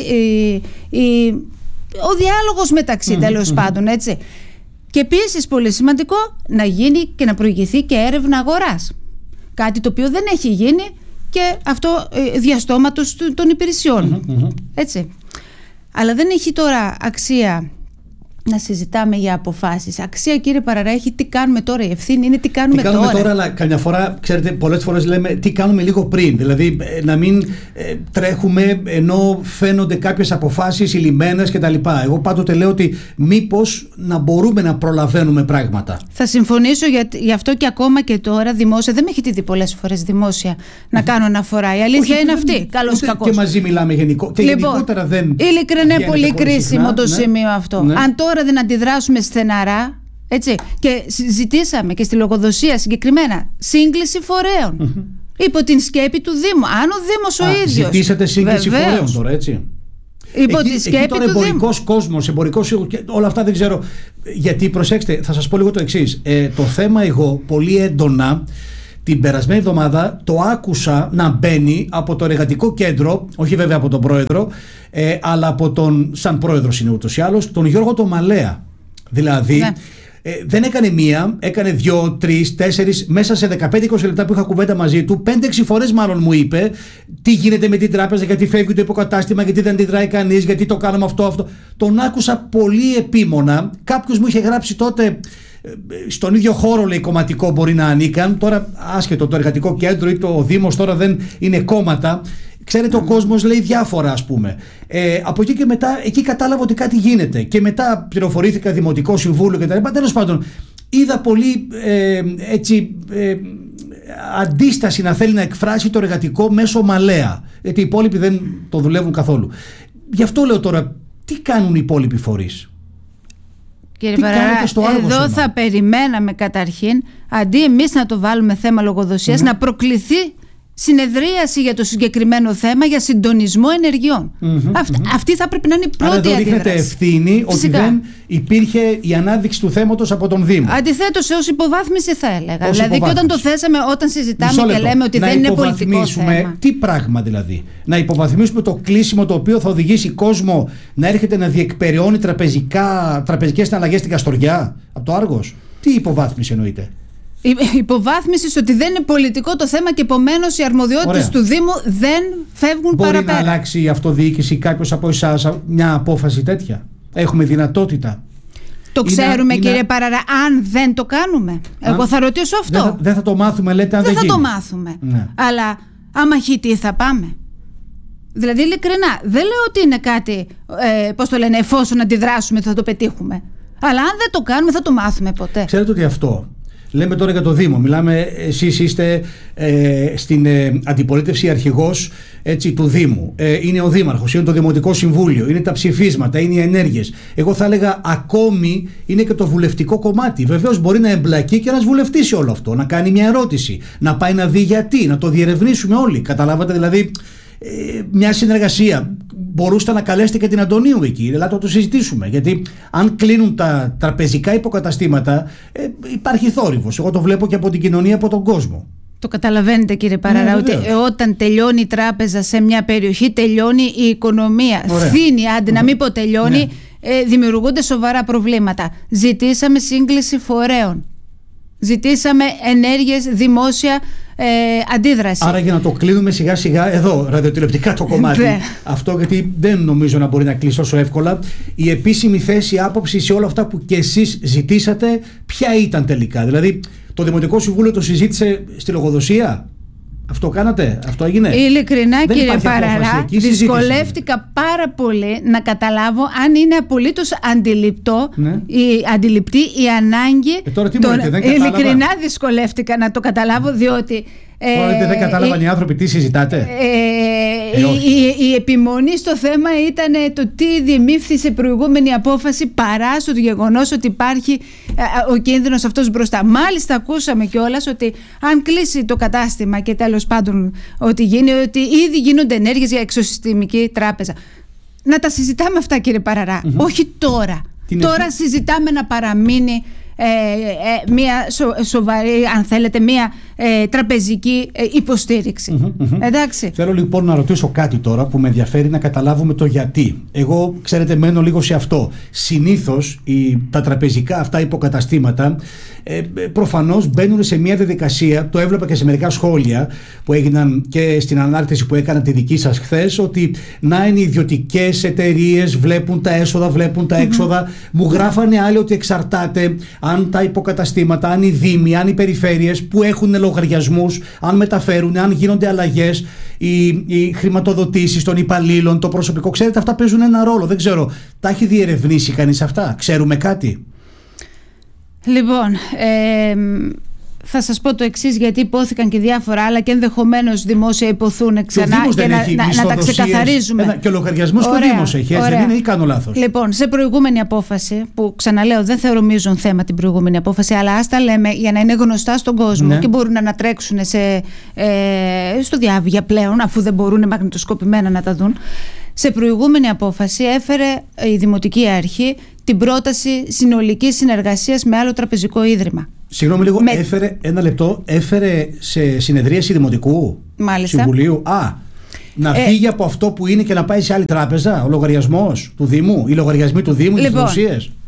ο διάλογος μεταξύ, τέλος πάντων, έτσι. Και επίσης πολύ σημαντικό, να γίνει και να προηγηθεί και έρευνα αγοράς. Κάτι το οποίο δεν έχει γίνει, και αυτό διαστόματος των υπηρεσιών. Έτσι. Αλλά δεν έχει τώρα αξία να συζητάμε για αποφάσεις. Αξία, κύριε Παραρά, έχει τι κάνουμε τώρα. Η ευθύνη είναι τι κάνουμε τώρα. Αλλά καμιά φορά, ξέρετε, πολλές φορές λέμε τι κάνουμε λίγο πριν. Δηλαδή, να μην τρέχουμε ενώ φαίνονται κάποιες αποφάσεις ηλυμένες κτλ. Εγώ πάντοτε λέω ότι μήπως να μπορούμε να προλαβαίνουμε πράγματα. Θα συμφωνήσω γι' αυτό, και ακόμα και τώρα δημόσια. Δεν με έχετε δει πολλές φορές δημόσια να κάνω αναφορά. Η αλήθεια είναι αυτή. Καλώς ή κακώς. Και μαζί μιλάμε γενικό. Και γενικότερα δεν. Ειλικρινά είναι πολύ κρίσιμο το σημείο αυτό. Αν τώρα δεν αντιδράσουμε στεναρά, έτσι, και ζητήσαμε και στη λογοδοσία συγκεκριμένα σύγκληση φορέων υπό την σκέπη του Δήμου. Αν ο Δήμος ο ίδιος. Ζητήσατε σύγκληση φορέων τώρα, έτσι. Υπό τη σκέπη εκεί τώρα του εμπορικός κόσμος, εμπορικός, όλα αυτά δεν ξέρω. Γιατί προσέξτε, θα σας πω λίγο το εξής. Το θέμα εγώ πολύ έντονα την περασμένη εβδομάδα το άκουσα να μπαίνει από το εργατικό κέντρο, όχι βέβαια από τον πρόεδρο, αλλά από τον, σαν πρόεδρος είναι ούτως ή άλλως, τον Γιώργο τον Μαλέα. Δηλαδή, Δεν έκανε μία, έκανε 2, 3, 4, μέσα σε 15-20 λεπτά που είχα κουβέντα μαζί του, 5-6 φορές μάλλον μου είπε τι γίνεται με την τράπεζα, γιατί φεύγει το υποκατάστημα, γιατί δεν αντιδράει κανείς, γιατί το κάνουμε αυτό. Τον άκουσα πολύ επίμονα. Κάποιος μου είχε γράψει τότε, στον ίδιο χώρο λέει κομματικό μπορεί να ανήκαν, τώρα άσχετο το εργατικό κέντρο ή το Δήμος τώρα δεν είναι κόμματα. Ξέρετε, ο κόσμος λέει διάφορα, ας πούμε. Από εκεί και μετά, εκεί κατάλαβα ότι κάτι γίνεται. Και μετά πληροφορήθηκα Δημοτικό Συμβούλιο και τα λοιπά. Τέλος πάντων, είδα πολύ αντίσταση να θέλει να εκφράσει το εργατικό μέσω μαλαία. Γιατί οι υπόλοιποι δεν το δουλεύουν καθόλου. Γι' αυτό λέω τώρα, τι κάνουν οι υπόλοιποι φορείς? Κύριε Παραρά, εδώ θα περιμέναμε καταρχήν, αντί εμείς να το βάλουμε θέμα λογοδοσίας, να προκληθεί συνεδρίαση για το συγκεκριμένο θέμα για συντονισμό ενεργειών. Αυτή θα πρέπει να είναι η πρώτη αντίδραση. Άρα εδώ δείχνεται ευθύνη ότι δεν υπήρχε η ανάδειξη του θέματος από τον Δήμο. Αντιθέτως, ως υποβάθμιση θα έλεγα. Δηλαδή, και όταν το θέσαμε, όταν συζητάμε και λέμε ότι δεν είναι πολιτικό θέμα. Τι πράγμα δηλαδή? Να υποβαθμίσουμε το κλείσιμο το οποίο θα οδηγήσει κόσμο να έρχεται να διεκπεραιώνει τραπεζικές συναλλαγές στην Καστοριά από το Άργος? Τι υποβάθμιση εννοείται? Υποβάθμιση ότι δεν είναι πολιτικό το θέμα και επομένως οι αρμοδιότητες του Δήμου δεν φεύγουν παραπέρα. Μπορεί να αλλάξει η αυτοδιοίκηση κάποιος από εσάς μια απόφαση τέτοια? Έχουμε δυνατότητα? Το ξέρουμε, κύριε Παραρά, αν δεν το κάνουμε? Εγώ θα ρωτήσω αυτό. Δεν θα το μάθουμε, λέτε, αν δεν γίνει? Δεν θα το μάθουμε. Ναι. Αλλά άμα χει, θα πάμε? Δηλαδή, ειλικρινά, δεν λέω ότι είναι κάτι, πώς το λένε, εφόσον αντιδράσουμε θα το πετύχουμε. Αλλά αν δεν το κάνουμε θα το μάθουμε ποτέ. Ξέρετε ότι αυτό... Λέμε τώρα για το Δήμο. Μιλάμε, εσείς είστε στην αντιπολίτευση αρχηγός του Δήμου. Είναι ο Δήμαρχος, είναι το Δημοτικό Συμβούλιο, είναι τα ψηφίσματα, είναι οι ενέργειες. Εγώ θα έλεγα ακόμη είναι και το βουλευτικό κομμάτι. Βεβαίως μπορεί να εμπλακεί και ένας βουλευτής σε όλο αυτό, να κάνει μια ερώτηση, να πάει να δει γιατί, να το διερευνήσουμε όλοι. Καταλάβατε δηλαδή? Μια συνεργασία. Μπορούσατε να καλέσετε και την Αντωνίου εκεί, ελάτε να το συζητήσουμε. Γιατί αν κλείνουν τα τραπεζικά υποκαταστήματα, υπάρχει θόρυβος. Εγώ το βλέπω και από την κοινωνία, από τον κόσμο. Το καταλαβαίνετε, κύριε Παραρά, ότι όταν τελειώνει η τράπεζα σε μια περιοχή, τελειώνει η οικονομία. Φθήνει, άντε να μην πω τελειώνει, δημιουργούνται σοβαρά προβλήματα. Ζητήσαμε σύγκληση φορέων. Ζητήσαμε ενέργειες, δημόσια αντίδραση. Άρα για να το κλείνουμε σιγά σιγά εδώ, ραδιοτηλεοπτικά το κομμάτι. Αυτό, γιατί δεν νομίζω να μπορεί να κλείσει τόσο εύκολα. Η επίσημη θέση, άποψη σε όλα αυτά που και εσείς ζητήσατε, ποια ήταν τελικά? Δηλαδή, το Δημοτικό Συμβούλιο το συζήτησε στη λογοδοσία? Αυτό κάνατε? Αυτό έγινε? Ειλικρινά, κύριε Παραρά, δυσκολεύτηκα πάρα πολύ να καταλάβω αν είναι απολύτως αντιληπτή η ανάγκη. Τώρα τι μου λέτε, δεν κατάλαβα. Ειλικρινά δυσκολεύτηκα να το καταλάβω, διότι... δεν κατάλαβαν οι άνθρωποι τι συζητάτε? Η επιμονή στο θέμα ήταν το τι διεμήφθη σε προηγούμενη απόφαση παρά στο γεγονός ότι υπάρχει ο κίνδυνος αυτός μπροστά. Μάλιστα ακούσαμε κιόλας ότι αν κλείσει το κατάστημα και τέλος πάντων ότι ήδη γίνονται ενέργειες για εξωσυστημική τράπεζα. Να τα συζητάμε αυτά, κύριε Παραρά, όχι τώρα. Τώρα συζητάμε να παραμείνει μια σοβαρή, αν θέλετε, μια τραπεζική υποστήριξη. Εντάξει. Θέλω λοιπόν να ρωτήσω κάτι τώρα που με ενδιαφέρει να καταλάβουμε το γιατί. Εγώ, ξέρετε, μένω λίγο σε αυτό. Συνήθως τα τραπεζικά αυτά υποκαταστήματα προφανώς μπαίνουν σε μια διαδικασία, το έβλεπα και σε μερικά σχόλια που έγιναν και στην ανάρτηση που έκανα τη δική σας χθες, ότι να είναι ιδιωτικές εταιρείες, βλέπουν τα έσοδα, βλέπουν τα έξοδα. Μου γράφανε άλλοι ότι εξαρτάται αν τα υποκαταστήματα, αν οι δήμοι, αν οι περιφέρειες που έχουν λογαριασμούς, αν μεταφέρουν, αν γίνονται αλλαγές, οι χρηματοδοτήσεις των υπαλλήλων, το προσωπικό. Ξέρετε, αυτά παίζουν ένα ρόλο. Δεν ξέρω, τα έχει διερευνήσει κανείς αυτά? Ξέρουμε κάτι? Λοιπόν, θα σας πω το εξής, γιατί υπόθηκαν και διάφορα άλλα και ενδεχομένως δημόσια υποθούν ξανά και να τα ξεκαθαρίζουμε. Και ο λογαριασμός και ο Δήμος έχει, έτσι δεν είναι, ή κάνω λάθος? Λοιπόν, σε προηγούμενη απόφαση, που ξαναλέω δεν θεωρώ μείζον θέμα την προηγούμενη απόφαση, αλλά ας τα λέμε για να είναι γνωστά στον κόσμο και μπορούν να ανατρέξουν στο διάβια πλέον, αφού δεν μπορούν μαγνητοσκοπημένα να τα δουν. Σε προηγούμενη απόφαση έφερε η Δημοτική Αρχή την πρόταση συνολικής συνεργασίας με άλλο τραπεζικό ίδρυμα. Συγγνώμη λίγο, έφερε σε συνεδρίαση Δημοτικού Συμβουλίου. Να φύγει από αυτό που είναι και να πάει σε άλλη τράπεζα, ο λογαριασμός του Δήμου, οι λογαριασμοί του Δήμου, οι δοσίες.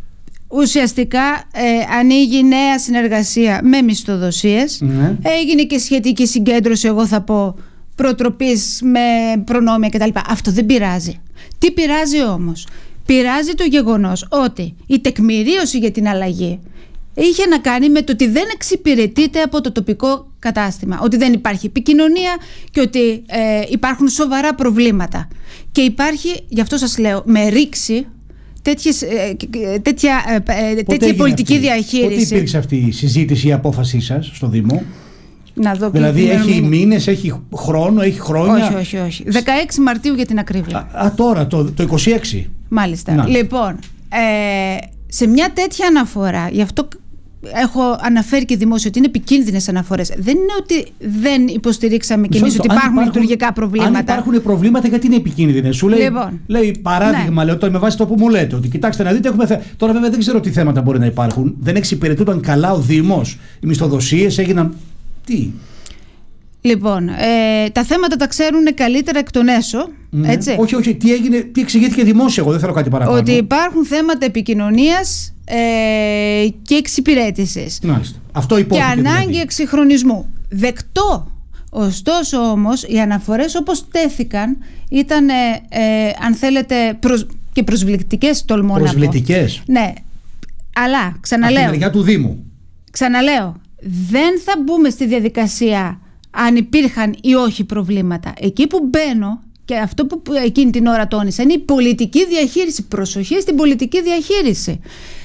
ουσιαστικά ανοίγει νέα συνεργασία με μισθοδοσίες. Έγινε και σχετική συγκέντρωση, εγώ θα πω, προτροπής με προνόμια κτλ. Αυτό δεν πειράζει. Τι πειράζει όμως? Πειράζει το γεγονός ότι η τεκμηρίωση για την αλλαγή είχε να κάνει με το ότι δεν εξυπηρετείται από το τοπικό κατάστημα, ότι δεν υπάρχει επικοινωνία και ότι υπάρχουν σοβαρά προβλήματα. Και υπάρχει, γι' αυτό σας λέω, με ρήξη τέτοια πολιτική διαχείριση. Πότε υπήρξε αυτή η συζήτηση, η απόφασή σας στο Δήμο? Να δω, δηλαδή έχει μήνες, έχει χρόνο, έχει χρόνια? Όχι. 16 Μαρτίου για την ακρίβεια. Τώρα, το 26. Μάλιστα. Να. Λοιπόν, σε μια τέτοια αναφορά, γι' αυτό έχω αναφέρει και δημόσια ότι είναι επικίνδυνες αναφορές. Δεν είναι ότι δεν υποστηρίξαμε κι εμείς ότι υπάρχουν λειτουργικά προβλήματα. Αν υπάρχουν προβλήματα, γιατί είναι επικίνδυνες? Σου λέει, λοιπόν, λέει παράδειγμα, ναι. Λέω, με βάση το που μου λέτε, ότι κοιτάξτε να δείτε, έχουμε τώρα βέβαια δεν ξέρω τι θέματα μπορεί να υπάρχουν. Δεν εξυπηρετούνταν καλά ο Δήμος, οι μισθοδοσίες έγιναν. Τι? Λοιπόν, τα θέματα τα ξέρουν καλύτερα εκ των έσω. Έτσι. Όχι, τι έγινε, τι εξηγήθηκε δημόσια, εγώ δεν θέλω κάτι παραπάνω. Ότι υπάρχουν θέματα επικοινωνίας και εξυπηρέτησης. Μάλιστα. Αυτό υπόθηκε. Και ανάγκη δηλαδή εξυγχρονισμού. Δεκτό. Ωστόσο όμως, οι αναφορές όπως τέθηκαν ήταν, αν θέλετε, και προσβλητικές, τολμώ να πω. Προσβλητικές. Ναι. Αλλά, ξαναλέω. Από τη μεριά του Δήμου. Ξαναλέω. Δεν θα μπούμε στη διαδικασία αν υπήρχαν ή όχι προβλήματα. Εκεί που μπαίνω, και αυτό που εκείνη την ώρα τόνισα, είναι η πολιτική διαχείριση. Προσοχή στην πολιτική διαχείριση.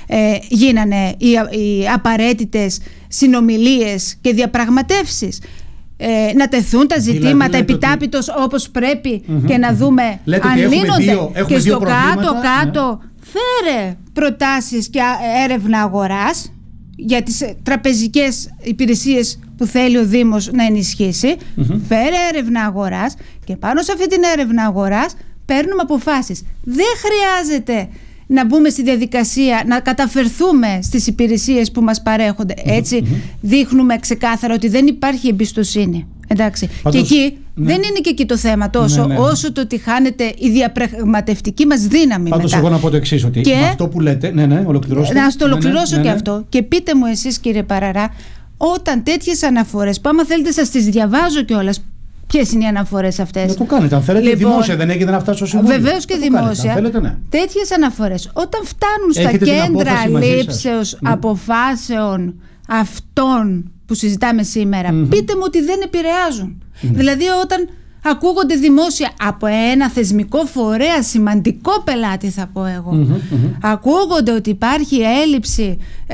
Γίνανε οι απαραίτητες συνομιλίες και διαπραγματεύσεις. Να τεθούν τα ζητήματα επιτάπητος όπως πρέπει και να δούμε αν λύνονται. Και στο κάτω-κάτω φέρε προτάσεις και έρευνα αγοράς για τις τραπεζικές υπηρεσίες που θέλει ο Δήμος να ενισχύσει. Φέρε έρευνα αγοράς και πάνω σε αυτή την έρευνα αγοράς παίρνουμε αποφάσεις. Δεν χρειάζεται να μπούμε στη διαδικασία να καταφερθούμε στις υπηρεσίες που μας παρέχονται. Έτσι δείχνουμε ξεκάθαρα ότι δεν υπάρχει εμπιστοσύνη. Εντάξει. Πάντως, και εκεί δεν είναι και εκεί το θέμα τόσο όσο το ότι χάνεται η διαπραγματευτική μας δύναμη. Πάντως εγώ να πω το εξής, ότι με αυτό που λέτε, ολοκληρώστε. Να στο ολοκληρώσω και αυτό. Και πείτε μου εσείς, κύριε Παραρά, όταν τέτοιες αναφορές, που άμα θέλετε σας τις διαβάζω κιόλας, ποιες είναι οι αναφορές αυτές? Να το κάνετε, αν θέλετε, λοιπόν, δημόσια, δεν έγινε αυτά στο Συμβούλιο. Βεβαίως και δημόσια. Θέλετε, τέτοιες αναφορές, όταν φτάνουν στα κέντρα λήψεως αποφάσεων αυτών που συζητάμε σήμερα, πείτε μου ότι δεν επηρεάζουν. Δηλαδή, όταν ακούγονται δημόσια από ένα θεσμικό φορέα, σημαντικό πελάτη θα πω εγώ, ακούγονται ότι υπάρχει έλλειψη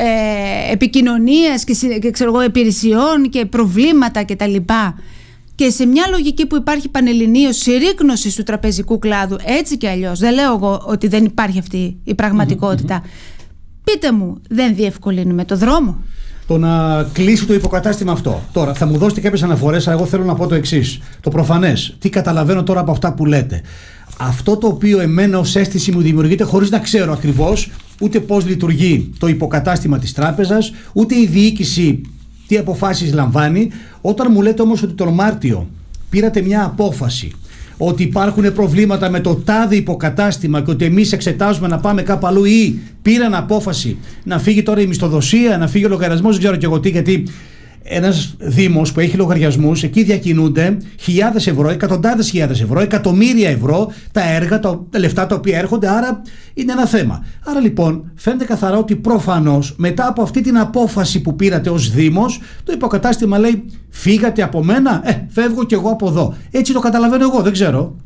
επικοινωνίας και υπηρεσιών και προβλήματα κτλ. Και σε μια λογική που υπάρχει πανελληνίως συρρίκνωσης του τραπεζικού κλάδου, έτσι και αλλιώς, δεν λέω εγώ ότι δεν υπάρχει αυτή η πραγματικότητα, πείτε μου, δεν διευκολύνουμε το δρόμο? Το να κλείσει το υποκατάστημα αυτό. Τώρα, θα μου δώσετε κάποιες αναφορές, αλλά εγώ θέλω να πω το εξής. Το προφανές. Τι καταλαβαίνω τώρα από αυτά που λέτε. Αυτό το οποίο εμένα ως αίσθηση μου δημιουργείται, χωρίς να ξέρω ακριβώς ούτε πώς λειτουργεί το υποκατάστημα της τράπεζας, ούτε η διοίκηση τι αποφάσεις λαμβάνει. Όταν μου λέτε όμως ότι τον Μάρτιο πήρατε μια απόφαση ότι υπάρχουν προβλήματα με το τάδε υποκατάστημα και ότι εμείς εξετάζουμε να πάμε κάπου αλλού, ή πήραν απόφαση να φύγει τώρα η μισθοδοσία, να φύγει ο λογαριασμός, δεν ξέρω και εγώ τι, γιατί ένας Δήμος που έχει λογαριασμούς, εκεί διακινούνται χιλιάδες ευρώ, εκατοντάδες χιλιάδες ευρώ, εκατομμύρια ευρώ τα έργα, τα λεφτά τα οποία έρχονται, άρα είναι ένα θέμα. Άρα λοιπόν φαίνεται καθαρά ότι προφανώς μετά από αυτή την απόφαση που πήρατε ως Δήμος, το υποκατάστημα λέει φύγατε από μένα, φεύγω κι εγώ από εδώ. Έτσι το καταλαβαίνω εγώ, δεν ξέρω.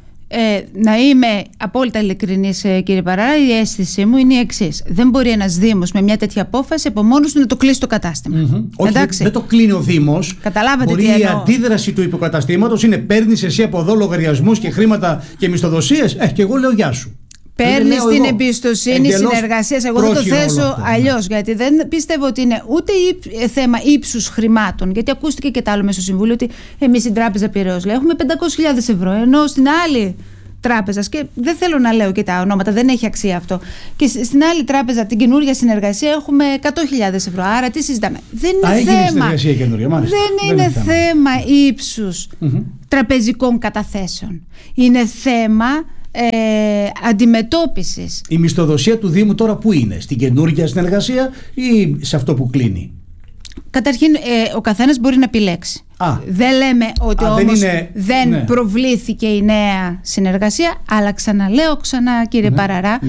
Να είμαι απόλυτα ειλικρινής, κύριε Παράρα, η αίσθησή μου είναι η εξής. Δεν μπορεί ένας Δήμος με μια τέτοια απόφαση από μόνος του να το κλείσει το κατάστημα. Όχι, δεν το κλείνει ο Δήμος. Καταλάβατε μπορεί τι εννοώ. Η αντίδραση του υποκαταστήματος είναι παίρνεις εσύ από εδώ λογαριασμούς και χρήματα και μισθοδοσίες, και εγώ λέω γεια σου. Παίρνεις την εμπιστοσύνη συνεργασίας. Εγώ θα το θέσω αλλιώς, γιατί δεν πιστεύω ότι είναι ούτε θέμα ύψους χρημάτων. Γιατί ακούστηκε και τα άλλο μέσα στο Συμβούλιο ότι εμείς στην Τράπεζα Πειραιώς έχουμε 500.000 ευρώ, ενώ στην άλλη τράπεζα, και δεν θέλω να λέω και τα ονόματα, δεν έχει αξία αυτό, και στην άλλη τράπεζα, την καινούργια συνεργασία, έχουμε 100.000 ευρώ. Άρα τι συζητάμε? Δεν είναι θέμα. Δεν είναι θέμα ύψους τραπεζικών καταθέσεων. Είναι θέμα αντιμετώπισης. Η μισθοδοσία του Δήμου τώρα που είναι? Στην καινούργια συνεργασία ή σε αυτό που κλείνει? Καταρχήν, ο καθένας μπορεί να επιλέξει. Δεν λέμε ότι όμως δεν προβλήθηκε η νέα συνεργασία, αλλά ξαναλέω κύριε Παραρά,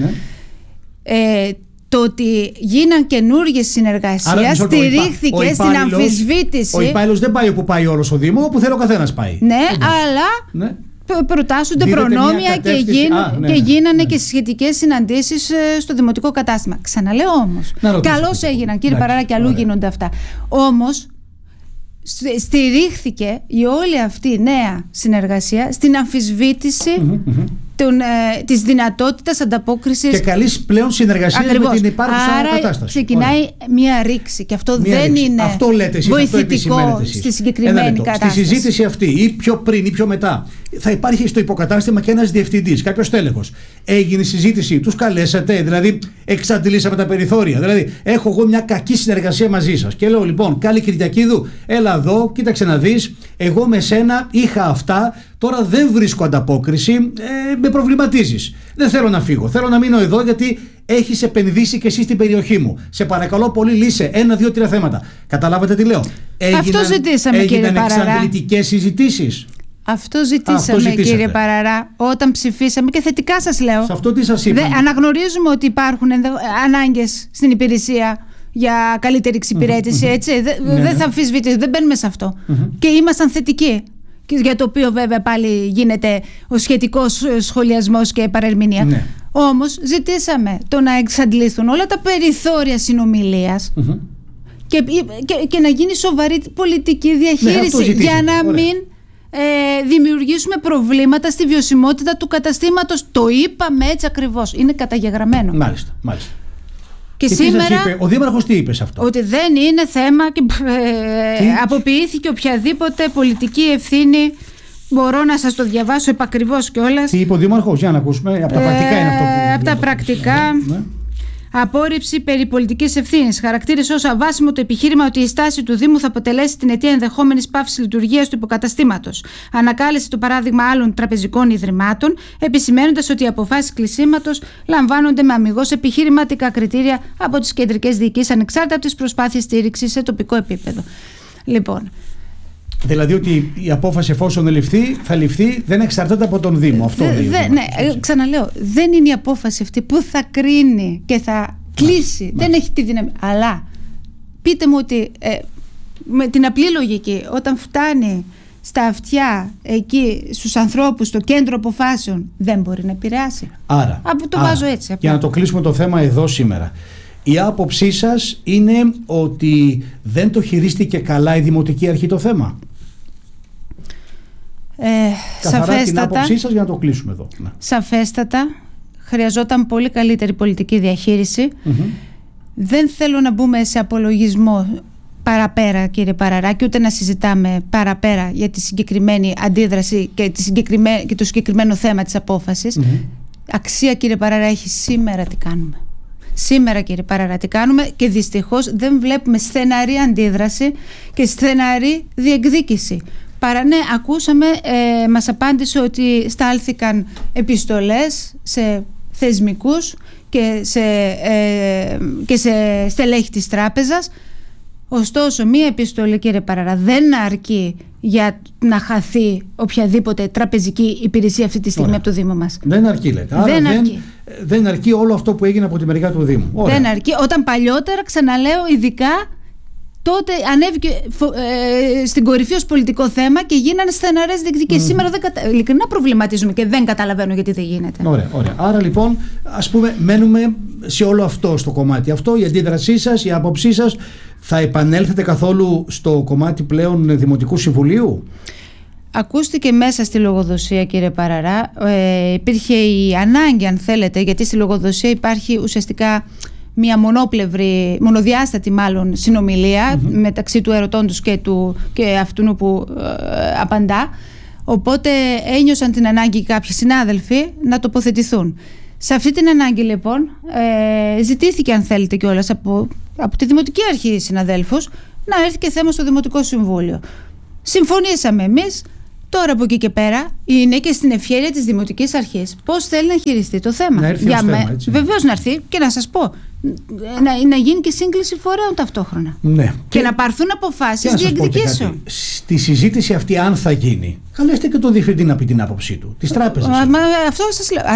το ότι γίναν καινούργιες συνεργασίες στηρίχθηκε στην αμφισβήτηση. Ο υπάλληλος δεν πάει όπου πάει όλος ο Δήμο, όπου θέλει ο καθένας πάει. Ναι, αλλά προτάσσονται προνόμια και γίνανε και σχετικές συναντήσεις στο δημοτικό κατάστημα. Ξαναλέω όμως, καλώς έγιναν κύριε Παραρά, και αλλού γίνονται αυτά. Όμως στηρίχθηκε η όλη αυτή η νέα συνεργασία στην αμφισβήτηση της δυνατότητας ανταπόκρισης. Και καλής πλέον συνεργασία με την υπάρχουσα κατάσταση. Άρα ξεκινάει μια ρήξη, και αυτό δεν είναι βοηθητικό στη συγκεκριμένη κατάσταση. Στη συζήτηση αυτή, ή πιο πριν ή πιο μετά, θα υπάρχει στο υποκατάστημα και ένας διευθυντής, κάποιος τέλεχος. Έγινε η συζήτηση, τους καλέσατε, δηλαδή εξαντλήσαμε τα περιθώρια. Δηλαδή, έχω εγώ μια κακή συνεργασία μαζί σας και λέω λοιπόν, Κάλλη Κυριακίδου, έλα εδώ, κοίταξε να δεις, εγώ με σένα είχα αυτά. Τώρα δεν βρίσκω ανταπόκριση, με προβληματίζεις. Δεν θέλω να φύγω. Θέλω να μείνω εδώ γιατί έχεις επενδύσει και εσύ στην περιοχή μου. Σε παρακαλώ πολύ, λύσε 1, 2, 3 θέματα. Καταλάβατε τι λέω? Αυτό ζητήσαμε, κύριε Παραρά. Έγιναν εξαντλητικές συζητήσεις. Αυτό ζητήσαμε, κύριε Παραρά, όταν ψηφίσαμε, και θετικά σας λέω. Σε αυτό τι σας είπαμε? Αναγνωρίζουμε ότι υπάρχουν ανάγκες στην υπηρεσία για καλύτερη εξυπηρέτηση, έτσι. Δεν θα αμφισβητήσουμε, δεν μπαίνουμε σε αυτό. Και ήμασταν θετικοί. Για το οποίο βέβαια πάλι γίνεται ο σχετικός σχολιασμός και παρερμηνία. Όμως ζητήσαμε το να εξαντληθούν όλα τα περιθώρια συνομιλίας και να γίνει σοβαρή πολιτική διαχείριση, για να μην δημιουργήσουμε προβλήματα στη βιωσιμότητα του καταστήματος. Το είπαμε έτσι ακριβώς, είναι καταγεγραμμένο. Μάλιστα. Και σήμερα είπε, ο Δήμαρχος τι είπε σε αυτό? Ότι δεν είναι θέμα και αποποιήθηκε οποιαδήποτε πολιτική ευθύνη. Μπορώ να σας το διαβάσω επακριβώς κιόλας. Τι είπε ο Δήμαρχος, για να ακούσουμε. Από τα πρακτικά είναι αυτό που... Από τα πρακτικά. Απόρριψη περί πολιτικής ευθύνης. Χαρακτήρισε ως αβάσιμο το επιχείρημα ότι η στάση του Δήμου θα αποτελέσει την αιτία ενδεχόμενης πάυσης λειτουργίας του υποκαταστήματος. Ανακάλεσε το παράδειγμα άλλων τραπεζικών ιδρυμάτων, επισημαίνοντας ότι οι αποφάσεις κλεισίματος λαμβάνονται με αμιγώς επιχειρηματικά κριτήρια από τις κεντρικές διοικήσεις, ανεξάρτητα από τις προσπάθειες στήριξης σε τοπικό επίπεδο. Λοιπόν. Δηλαδή ότι η απόφαση, εφόσον θα ληφθεί, δεν εξαρτάται από τον Δήμο. Αυτό λέει. Ξαναλέω, δεν είναι η απόφαση αυτή που θα κρίνει και θα κλείσει. Δεν έχει τη δύναμη. Αλλά πείτε μου ότι με την απλή λογική, όταν φτάνει στα αυτιά εκεί στους ανθρώπους, στο κέντρο αποφάσεων, δεν μπορεί να επηρεάσει. Άρα, το βάζω έτσι. Για να το κλείσουμε το θέμα εδώ σήμερα. Η άποψή σας είναι ότι δεν το χειρίστηκε καλά η Δημοτική Αρχή το θέμα? Καθαρά την άποψή σας, για να το κλείσουμε εδώ. Σαφέστατα. Χρειαζόταν πολύ καλύτερη πολιτική διαχείριση. Δεν θέλω να μπούμε σε απολογισμό παραπέρα, κύριε Παραρά, και ούτε να συζητάμε παραπέρα για τη συγκεκριμένη αντίδραση και το συγκεκριμένο θέμα της απόφασης. Αξία, κύριε Παραρά, έχει σήμερα τι κάνουμε. Σήμερα, κύριε Παραρά, τι κάνουμε, και δυστυχώς δεν βλέπουμε στεναρή αντίδραση και στεναρή διεκδίκηση. Ναι, ακούσαμε, μας απάντησε ότι στάλθηκαν επιστολές σε θεσμικούς και σε στελέχη της τράπεζας. Ωστόσο, μία επιστολή, κύριε Παραρά, δεν αρκεί για να χαθεί οποιαδήποτε τραπεζική υπηρεσία αυτή τη στιγμή από το Δήμο μας. Δεν αρκεί, λέτε. Άρα δεν αρκεί όλο αυτό που έγινε από τη μεριά του Δήμου. Ωραία. Δεν αρκεί. Όταν παλιότερα, ξαναλέω, ειδικά τότε ανέβηκε στην κορυφή ως πολιτικό θέμα και γίνανε στεναρές διεκδικήσεις. Σήμερα ειλικρινά προβληματίζουμε και δεν καταλαβαίνω γιατί δεν γίνεται. Ωραία. Άρα λοιπόν, ας πούμε, μένουμε σε όλο αυτό, στο κομμάτι αυτό, η αντίδρασή σας, η άποψή σας. Θα επανέλθετε καθόλου στο κομμάτι πλέον Δημοτικού Συμβουλίου? Ακούστηκε μέσα στη λογοδοσία, κύριε Παραρά. Υπήρχε η ανάγκη, αν θέλετε, γιατί στη λογοδοσία υπάρχει ουσιαστικά μια μονοδιάστατη μάλλον συνομιλία μεταξύ του ερωτώντος και αυτού που απαντά. Οπότε ένιωσαν την ανάγκη κάποιοι συνάδελφοι να τοποθετηθούν. Σε αυτή την ανάγκη λοιπόν ζητήθηκε, αν θέλετε κιόλας, από τη Δημοτική Αρχή συναδέλφους να έρθει και θέμα στο Δημοτικό Συμβούλιο. Συμφωνήσαμε εμείς Τώρα από εκεί και πέρα είναι και στην ευχέρεια της Δημοτικής Αρχής πώς θέλει να χειριστεί το θέμα. Να έρθει ως θέμα, έτσι. Βεβαίως να έρθει και να σας πω, να γίνει και σύγκληση φορέων ταυτόχρονα. Ναι. Και να πάρθουν αποφάσεις διεκδικήσεων. Στη συζήτηση αυτή, αν θα γίνει, καλέστε και τον διευθυντή να πει την άποψή του, της τράπεζας. Αυτό σας λέω.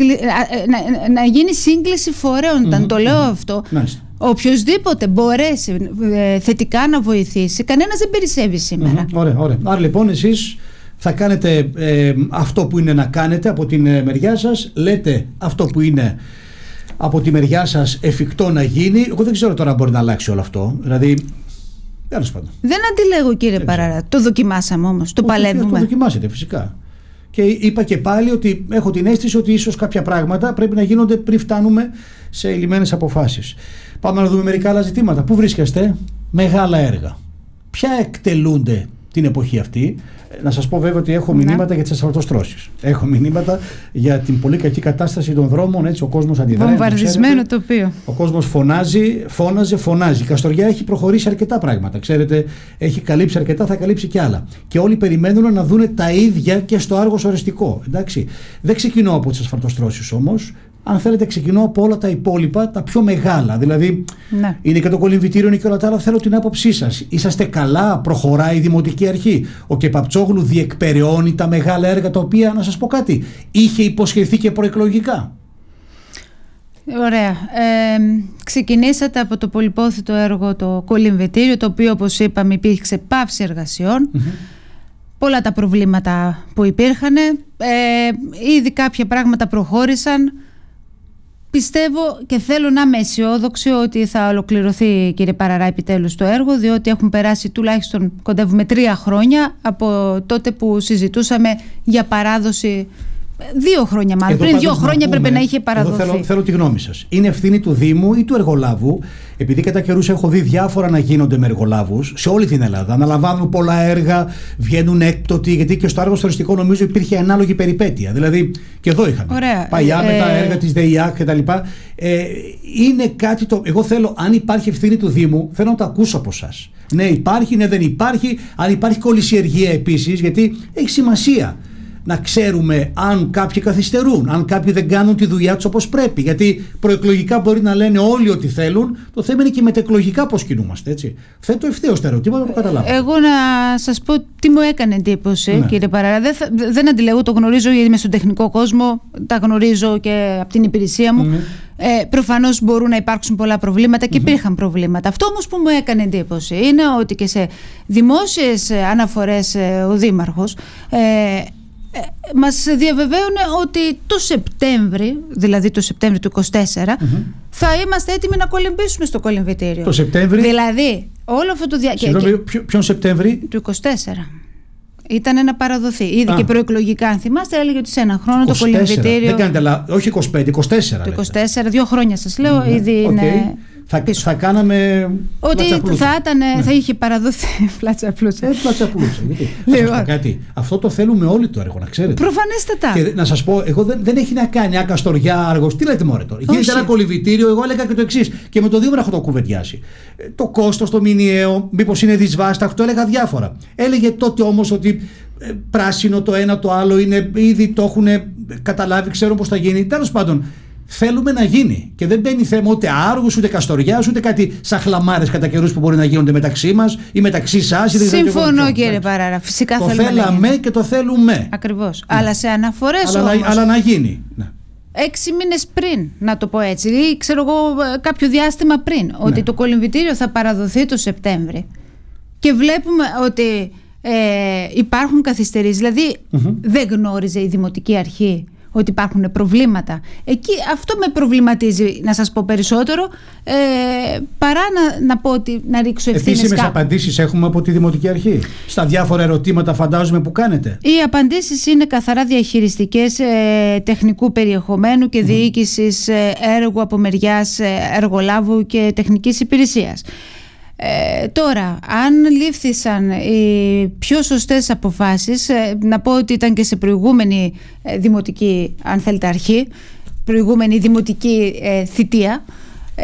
Να γίνει σύγκληση φορέων. Το λέω αυτό. Μάλιστα. Οποιοςδήποτε μπορέσει θετικά να βοηθήσει, κανένας δεν περισσεύει σήμερα. Ωραία. Άρα λοιπόν εσείς θα κάνετε αυτό που είναι να κάνετε από την μεριά σας, λέτε αυτό που είναι από τη μεριά σας εφικτό να γίνει. Εγώ δεν ξέρω τώρα αν μπορεί να αλλάξει όλο αυτό. Δηλαδή, τέλος πάντων. Δεν αντιλέγω, κύριε Παράρα. Το δοκιμάσαμε όμως. Το παλεύουμε. Το δοκιμάσετε φυσικά. Και είπα και πάλι ότι έχω την αίσθηση ότι ίσως κάποια πράγματα πρέπει να γίνονται πριν φτάνουμε σε λυμμένες αποφάσεις. Πάμε να δούμε μερικά άλλα ζητήματα. Πού βρίσκεστε? Μεγάλα έργα. Ποια εκτελούνται την εποχή αυτή? Να σας πω βέβαια ότι έχω μηνύματα για τις ασφαλτοστρώσεις. Έχω μηνύματα για την πολύ κακή κατάσταση των δρόμων. Έτσι, ο κόσμος αντιδράει. Βομβαρδισμένο τοπίο. Ο κόσμος φώναζε. Η Καστοριά έχει προχωρήσει αρκετά πράγματα. Ξέρετε, έχει καλύψει αρκετά, θα καλύψει και άλλα. Και όλοι περιμένουν να δούνε τα ίδια και στο Άργος οριστικό. Εντάξει. Δεν ξεκινώ από τις ασφαλτοστρώσεις όμως. Αν θέλετε, ξεκινώ από όλα τα υπόλοιπα, τα πιο μεγάλα. Δηλαδή, είναι και το κολυμβητήριο, είναι και όλα τα άλλα. Θέλω την άποψή σας. Είσαστε καλά? Προχωράει η Δημοτική Αρχή? Ο Κεπαπτσόγλου διεκπεραιώνει τα μεγάλα έργα τα οποία, να σας πω κάτι, είχε υποσχεθεί και προεκλογικά? Ωραία. Ξεκινήσατε από το πολυπόθητο έργο το κολυμβητήριο, το οποίο, όπως είπαμε, υπήρξε πάυση εργασιών. Πολλά τα προβλήματα που υπήρχαν. Ήδη κάποια πράγματα προχώρησαν. Πιστεύω και θέλω να είμαι αισιόδοξη ότι θα ολοκληρωθεί, κύριε Παραρά, επιτέλους το έργο, διότι έχουν περάσει τουλάχιστον κοντεύουμε 3 χρόνια από τότε που συζητούσαμε για παράδοση. 2 χρόνια μάλλον. Πριν 2 χρόνια έπρεπε να είχε παραδοθεί. Εδώ θέλω τη γνώμη σας. Είναι ευθύνη του Δήμου ή του εργολάβου? Επειδή κατά καιρούς έχω δει διάφορα να γίνονται με εργολάβους σε όλη την Ελλάδα. Αναλαμβάνουν πολλά έργα, βγαίνουν έκπτωτοι, γιατί και στο Άργος οριστικό νομίζω υπήρχε ανάλογη περιπέτεια. Δηλαδή και εδώ είχαμε. Παλιά με τα έργα της ΔΕΙΑΚ κτλ. Είναι κάτι το. Εγώ θέλω, αν υπάρχει ευθύνη του Δήμου, θέλω να το ακούσω από εσάς. Ναι, υπάρχει, ναι, δεν υπάρχει. Αν υπάρχει κολυσιεργία επίσης, γιατί έχει σημασία να ξέρουμε αν κάποιοι καθυστερούν, αν κάποιοι δεν κάνουν τη δουλειά τους όπως πρέπει. Γιατί προεκλογικά μπορεί να λένε όλοι ό,τι θέλουν. Το θέμα είναι και μετεκλογικά πώς κινούμαστε. Έτσι. Θέτω ευθέως τα ερωτήματα, το καταλάβω. Εγώ να σας πω τι μου έκανε εντύπωση, κύριε Παράρα. Δεν αντιλέγω, το γνωρίζω γιατί είμαι στον τεχνικό κόσμο, τα γνωρίζω και από την υπηρεσία μου. Προφανώς μπορούν να υπάρξουν πολλά προβλήματα και υπήρχαν προβλήματα. Αυτό όμως που μου έκανε εντύπωση είναι ότι και σε δημόσιες αναφορές ο Δήμαρχος μας διαβεβαίουν ότι το Σεπτέμβρη, δηλαδή το Σεπτέμβρη του 24, θα είμαστε έτοιμοι να κολυμπήσουμε στο κολυμβητήριο. Το Σεπτέμβρη. Δηλαδή, όλο αυτό το Συγγνώμη, ποιον Σεπτέμβρη? Του 24. Ήταν να παραδοθεί. Ήδη και προεκλογικά, αν θυμάστε, έλεγε ότι σε 1 χρόνο το κολυμβητήριο. Δεν κάνετε λάθος, όχι 25, 24. Το 24, 2 χρόνια σας λέω, ήδη είναι. Θα κάναμε. Ότι θα είχε παραδοθεί πλάτσα πλούτσα. Πλάτσα πλούτσα. Να σας πω κάτι. Αυτό το θέλουμε όλοι το έργο, να ξέρετε. Προφανέστατα. Και να σας πω, εγώ δεν έχει να κάνει Καστοριά, Άργος. Τι λέτε μωρέ τώρα? Γίνεται ένα κολυμβητήριο, εγώ έλεγα και το εξής. Και με το Δήμαρχο το κουβεντιάσει. Το κόστος, το μηνιαίο, μήπως είναι δυσβάσταχτο, έλεγα διάφορα. Έλεγε τότε όμως ότι πράσινο το ένα το άλλο είναι, ήδη το έχουν καταλάβει, ξέρουν πώς θα γίνει. Τέλος πάντων. Θέλουμε να γίνει. Και δεν μπαίνει θέμα ούτε Άργους, ούτε Καστοριάς, ούτε κάτι σαν χλαμάρες κατά καιρούς που μπορεί να γίνονται μεταξύ μας ή μεταξύ σας. Συμφωνώ, κύριε Παράρα. Φυσικά το θέλαμε και το θέλουμε. Ακριβώς. Ναι. Αλλά σε αναφορές όμως. Αλλά να γίνει. Ναι. 6 μήνες πριν, να το πω έτσι, ή ξέρω εγώ κάποιο διάστημα πριν, ότι το κολυμβητήριο θα παραδοθεί το Σεπτέμβρη. Και βλέπουμε ότι υπάρχουν καθυστερήσεις. Δηλαδή δεν γνώριζε η Δημοτική Αρχή ότι υπάρχουν προβλήματα. Εκεί αυτό με προβληματίζει, να σας πω περισσότερο, παρά να πω ότι να ρίξω ευθύνες. Επίσημες απαντήσεις έχουμε από τη Δημοτική Αρχή στα διάφορα ερωτήματα, φαντάζομαι, που κάνετε? Οι απαντήσεις είναι καθαρά διαχειριστικές, τεχνικού περιεχομένου και διοίκησης έργου από μεριάς εργολάβου και τεχνικής υπηρεσίας. Τώρα, αν λήφθησαν οι πιο σωστές αποφάσεις, να πω ότι ήταν και σε προηγούμενη δημοτική, αν θέλετε, αρχή, προηγούμενη δημοτική θητεία,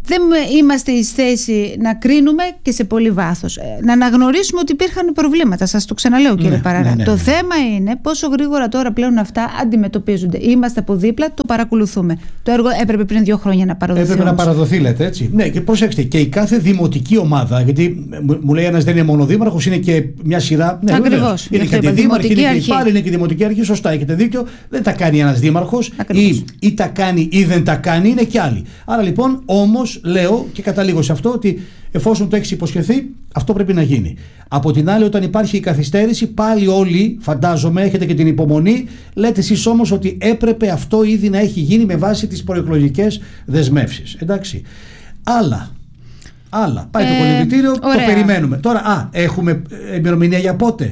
δεν είμαστε εις θέση να κρίνουμε και σε πολύ βάθος. Να αναγνωρίσουμε ότι υπήρχαν προβλήματα. Σας το ξαναλέω, κύριε Παραρά. Το θέμα είναι πόσο γρήγορα τώρα πλέον αυτά αντιμετωπίζονται. Είμαστε από δίπλα, το παρακολουθούμε. Το έργο έπρεπε πριν 2 χρόνια να παραδοθεί. Έπρεπε να παραδοθεί, λέτε, έτσι. Ναι, και προσέξτε, και η κάθε δημοτική ομάδα, γιατί μου λέει ένας δεν είναι μόνο δήμαρχος, είναι και μια σειρά. Ναι, ακριβώς. Είναι και αντιδήμαρχοι, είναι και υπάλληλοι, είναι και δημοτική αρχή. Σωστά, έχετε δίκιο. Δεν τα κάνει ένας δήμαρχος, ή τα κάνει ή δεν τα κάνει, είναι και άλλοι. Άρα λοιπόν, όμως, λέω και καταλήγω σε αυτό ότι εφόσον το έχεις υποσχεθεί, αυτό πρέπει να γίνει. Από την άλλη, όταν υπάρχει η καθυστέρηση, πάλι όλοι, φαντάζομαι, έχετε και την υπομονή, λέτε εσείς όμως ότι έπρεπε αυτό ήδη να έχει γίνει με βάση τις προεκλογικές δεσμεύσεις. Εντάξει. Άλλα. Πάει το κολυμβητήριο, το περιμένουμε. Τώρα, έχουμε ημερομηνία για πότε?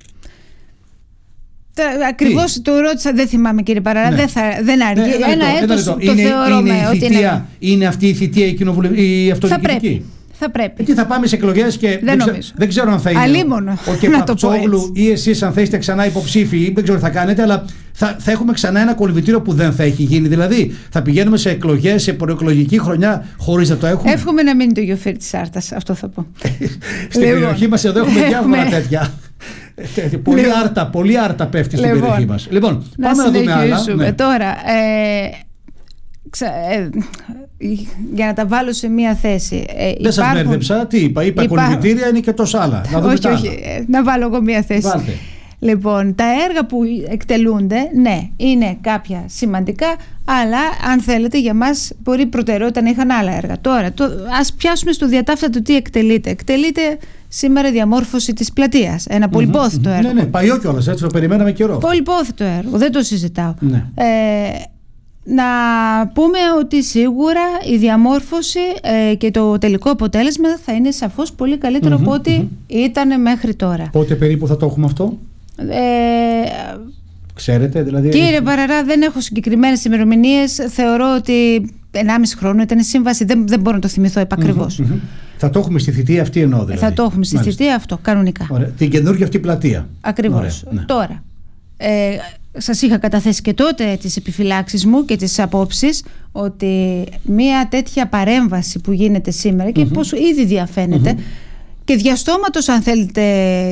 Ακριβώς το ρώτησα, δεν θυμάμαι, κύριε Παραρά. Ναι. Δεν αρκεί. Ένα έτος το θεωρώ ότι είναι. Είναι αυτή η θητεία η αυτοδιοικητική? Θα πρέπει. Τι θα πάμε σε εκλογές και δεν ξέρω αν θα είναι αλίμονο, ο Κεπαπτσόγλου ή εσείς αν θα είστε ξανά υποψήφιοι, δεν ξέρω τι θα κάνετε, αλλά θα έχουμε ξανά ένα κολυμβητήριο που δεν θα έχει γίνει. Δηλαδή θα πηγαίνουμε σε εκλογές, σε προεκλογική χρονιά χωρίς να το έχουμε. Εύχομαι να μείνει το γιοφύρι της Άρτας, αυτό θα πω. Στην περιοχή μας εδώ έχουμε διάφορα τέτοια. Πολύ άρτα πέφτει στην περιοχή μας. Λοιπόν, πάμε να δούμε άλλα. Ναι. Τώρα, για να τα βάλω σε μία θέση. Δεν σας μπέρδεψα, τι είπα κολυμβητήρια είναι και τόσα άλλα. Να δούμε όχι, να βάλω εγώ μία θέση. Βάλτε. Λοιπόν, τα έργα που εκτελούνται, ναι, είναι κάποια σημαντικά, αλλά αν θέλετε για μας μπορεί προτεραιότητα να είχαν άλλα έργα. Τώρα, ας πιάσουμε στο διατάφτα τι εκτελείται. Εκτελείται σήμερα η διαμόρφωση της πλατείας. Ένα πολυπόθητο έργο. Ναι, παλιό κιόλας, έτσι το περιμέναμε καιρό. Πολυπόθητο έργο, δεν το συζητάω. Ναι. Να πούμε ότι σίγουρα η διαμόρφωση και το τελικό αποτέλεσμα θα είναι σαφώς πολύ καλύτερο από ό,τι ήταν μέχρι τώρα. Πότε περίπου θα το έχουμε αυτό? Ξέρετε, δηλαδή. Κύριε Παραρά, δεν έχω συγκεκριμένες ημερομηνίες. Θεωρώ ότι 1,5 χρόνο ήταν η σύμβαση. Δεν μπορώ να το θυμηθώ επακριβώς. Θα το έχουμε στη θητεία αυτή εννοώ δηλαδή. Θα το έχουμε στη θητεία αυτό, κανονικά. Ωραία. Την καινούργια αυτή πλατεία. Ακριβώς. Ναι. Τώρα, σας είχα καταθέσει και τότε τις επιφυλάξεις μου και τις απόψεις ότι μια τέτοια παρέμβαση που γίνεται σήμερα και πώς ήδη διαφαίνεται και διαστόματος, αν θέλετε,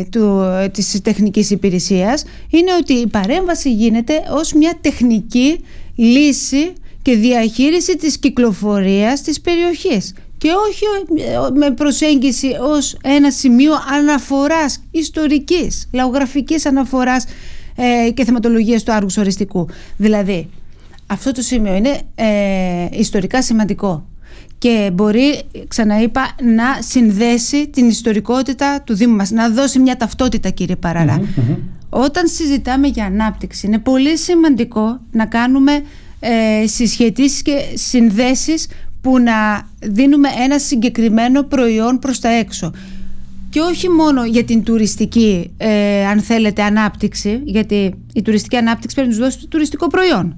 της τεχνικής υπηρεσίας, είναι ότι η παρέμβαση γίνεται ως μια τεχνική λύση και διαχείριση της κυκλοφορίας της περιοχής και όχι με προσέγγιση ως ένα σημείο αναφοράς ιστορικής, λαογραφικής αναφοράς και θεματολογίας του άργους οριστικού. Δηλαδή, αυτό το σημείο είναι ιστορικά σημαντικό και μπορεί, ξαναείπα, να συνδέσει την ιστορικότητα του Δήμου μας, να δώσει μια ταυτότητα, κύριε Παραρά. Όταν συζητάμε για ανάπτυξη, είναι πολύ σημαντικό να κάνουμε συσχετήσεις και συνδέσεις που να δίνουμε ένα συγκεκριμένο προϊόν προς τα έξω. Και όχι μόνο για την τουριστική, αν θέλετε, ανάπτυξη, γιατί η τουριστική ανάπτυξη πρέπει να τους δώσει το τουριστικό προϊόν,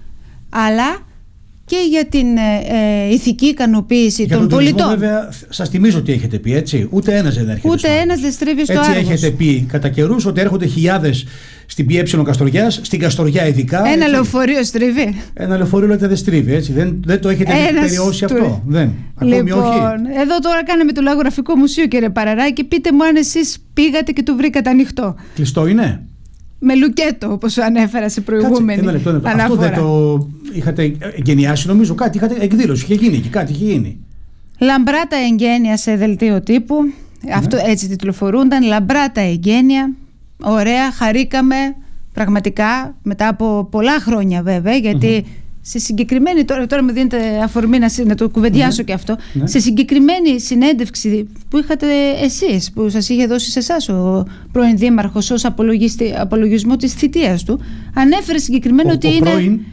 αλλά και για την ηθική ικανοποίηση των πολιτών. Βέβαια, σας θυμίζω τι έχετε πει, έτσι. Ούτε ένας δεν έρχεται. Ούτε ένας δεν στρίβει στο Άργος. Έτσι Άργος. έχετε πει κατά καιρούς ότι έρχονται χιλιάδες στην ΠΕ Καστοριάς, στην Καστοριά ειδικά. Ένα λεωφορείο στρίβει. Ένα λεωφορείο λέτε δεν στρίβει, έτσι. Δεν το έχετε περιώσει αυτό. Δεν. Λοιπόν, όχι. εδώ τώρα κάναμε το Λαογραφικό Μουσείο, κύριε Παραρά, και πείτε μου αν εσείς πήγατε και το βρήκατε ανοιχτό. Κλειστό είναι. Με λουκέτο, όπως ανέφερα σε προηγούμενη αναφορά. Αυτό δεν το είχατε εγκαινιάσει, νομίζω. Κάτι είχατε εκδήλωση. Είχε γίνει και κάτι είχε γίνει. Λαμπρά τα εγγένεια σε δελτίο τύπου. Αυτό έτσι τιτλοφορούνταν. Λαμπρά τα εγγένεια. Ωραία, χαρήκαμε πραγματικά μετά από πολλά χρόνια, βέβαια, γιατί σε συγκεκριμένη. Τώρα με δίνετε αφορμή να το κουβεντιάσω και αυτό. Σε συγκεκριμένη συνέντευξη που είχατε εσείς, που σας είχε δώσει σε εσάς ο πρώην δήμαρχος ως απολογισμό της θητείας του, ανέφερε συγκεκριμένα ότι είναι.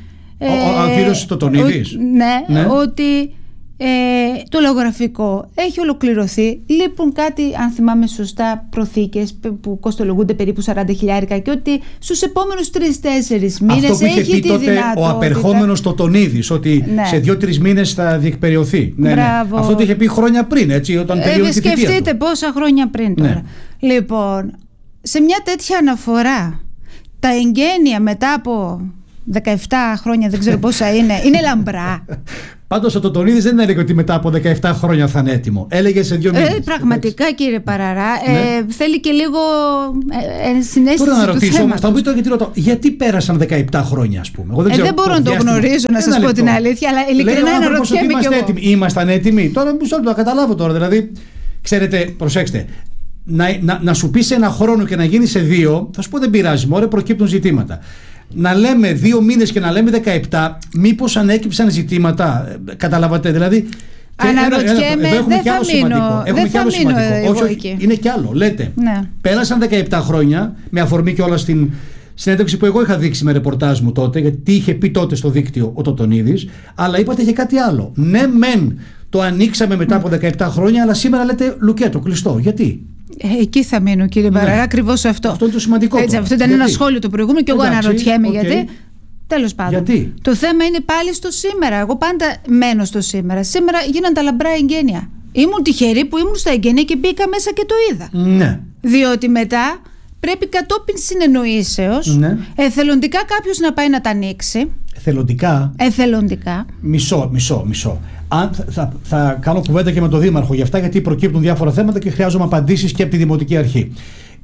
Ο κύριος το τονίδης. Ναι, ότι το λαογραφικό έχει ολοκληρωθεί. Λείπουν κάτι, αν θυμάμαι σωστά, προθήκες που κοστολογούνται περίπου 40.000 και ότι στους επόμενους 3-4 μήνες αυτό που είχε έχει πει τη τότε δυνατότητα. ο απερχόμενος το Τονίδης, ότι σε 2-3 μήνες θα διεκπεριωθεί. Ναι. Αυτό το είχε πει χρόνια πριν, έτσι, όταν τελείωσε η θητεία του. Σκεφτείτε πόσα χρόνια πριν τώρα. Ναι. Λοιπόν, σε μια τέτοια αναφορά, τα εγγένεια μετά από 17 χρόνια, δεν ξέρω πόσα είναι λαμπρά. Πάντως ο Τοτονίδης δεν έλεγε ότι μετά από 17 χρόνια θα είναι έτοιμο. Έλεγε σε 2 μήνες. Πραγματικά, κύριε Παραρά, θέλει και λίγο συναίσθηση. Τώρα να του ρωτήσω όμως, θέματος. θα μου πείτε γιατί ρωτώ. Γιατί πέρασαν 17 χρόνια, ας πούμε. Εγώ δεν μπορώ να το γνωρίζω, να σας πω την αλήθεια, αλλά ειλικρινά αναρωτιέμαι κι εγώ. Ήμασταν έτοιμοι. Τώρα μισό λεπτό, καταλάβω τώρα. Δηλαδή, ξέρετε, προσέξτε. Να σου πει σε 1 χρόνο και να γίνει σε 2, θα σου πω δεν πειράζει, μωρέ, προκύπτουν ζητήματα. Να λέμε 2 μήνες και να λέμε 17, μήπως ανέκυψαν ζητήματα, καταλάβατε, δηλαδή. Αναρωτιέμαι, δεν θα μείνω. Έχουμε και άλλο σημαντικό. Όχι, εκεί. Είναι κι άλλο. Λέτε, πέρασαν 17 χρόνια, με αφορμή και όλα στην συνέντευξη που εγώ είχα δείξει με ρεπορτάζ μου τότε, γιατί τι είχε πει τότε στο δίκτυο ο Τοτονίδης, αλλά είπατε και κάτι άλλο. Ναι, μεν το ανοίξαμε μετά από 17 χρόνια, αλλά σήμερα λέτε λουκέτο, κλειστό. Γιατί? Εκεί θα μείνω, κύριε Παραρά, ακριβώς αυτό. Αυτό είναι το σημαντικό. Έτσι, αυτό ήταν ένα σχόλιο το προηγούμενο και εγώ αναρωτιέμαι γιατί. Τέλος πάντων. Γιατί? Το θέμα είναι πάλι στο σήμερα. Εγώ πάντα μένω στο σήμερα. Σήμερα γίναν τα λαμπρά εγγένεια. Ήμουν τυχερή που ήμουν στα εγγένεια και μπήκα μέσα και το είδα. Ναι. Διότι μετά πρέπει κατόπιν συνεννοήσεως εθελοντικά κάποιος να πάει να τα ανοίξει. Εθελοντικά. Μισό. Αν θα κάνω κουβέντα και με τον Δήμαρχο για αυτά, γιατί προκύπτουν διάφορα θέματα και χρειάζομαι απαντήσεις και από τη Δημοτική Αρχή.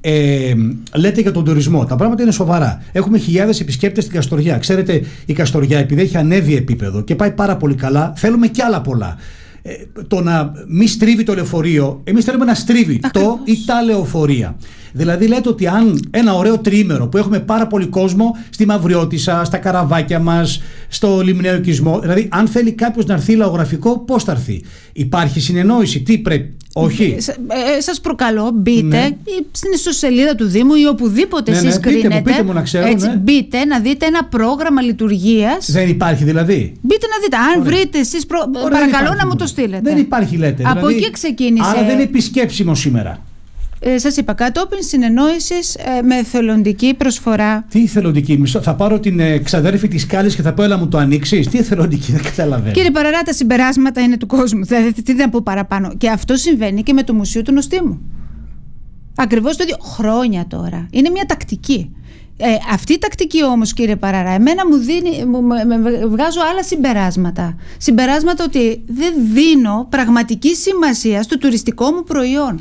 Λέτε για τον τουρισμό. Τα πράγματα είναι σοβαρά. Έχουμε χιλιάδες επισκέπτες στην Καστοριά. Ξέρετε, η Καστοριά, επειδή έχει ανέβει επίπεδο και πάει πάρα πολύ καλά, θέλουμε κι άλλα πολλά. Το να μη στρίβει το λεωφορείο, εμείς θέλουμε να στρίβει το ή τα λεωφορεία. Δηλαδή λέτε ότι αν ένα ωραίο τριήμερο που έχουμε πάρα πολύ κόσμο στη Μαυριώτισσα, στα καραβάκια μας, στο Λιμναίο Οικισμό, δηλαδή αν θέλει κάποιος να έρθει λαογραφικό, πώς θα έρθει? Υπάρχει συνεννόηση, τι πρέπει? Όχι. Σας προκαλώ, μπείτε στην ιστοσελίδα του Δήμου ή οπουδήποτε εσείς κρίνετε. Πείτε μου να ξέρω. Μπείτε να δείτε ένα πρόγραμμα λειτουργίας. Δεν υπάρχει δηλαδή? Μπείτε να δείτε. Αν βρείτε εσείς, παρακαλώ να μου το στείλετε. Δεν υπάρχει, λέτε. Από δηλαδή, εκεί ξεκίνησε. Άρα δεν είναι επισκέψιμο σήμερα. Σας είπα, κατόπιν συνεννόησης με εθελοντική προσφορά. Τι εθελοντική? Θα πάρω την ξαδέρφη της Κάλλης και θα πω έλα μου το ανοίξεις? Τι εθελοντική? Δεν καταλαβαίνω. Κύριε Παραρά, τα συμπεράσματα είναι του κόσμου. Δηλαδή, τι να πω παραπάνω. Και αυτό συμβαίνει και με το Μουσείο του Νοστίμου. Ακριβώς το ίδιο. Χρόνια τώρα. Είναι μια τακτική. Αυτή η τακτική όμως, κύριε Παραρά, εμένα μου βγάζω άλλα συμπεράσματα. Συμπεράσματα ότι δεν δίνω πραγματική σημασία στο τουριστικό μου προϊόν.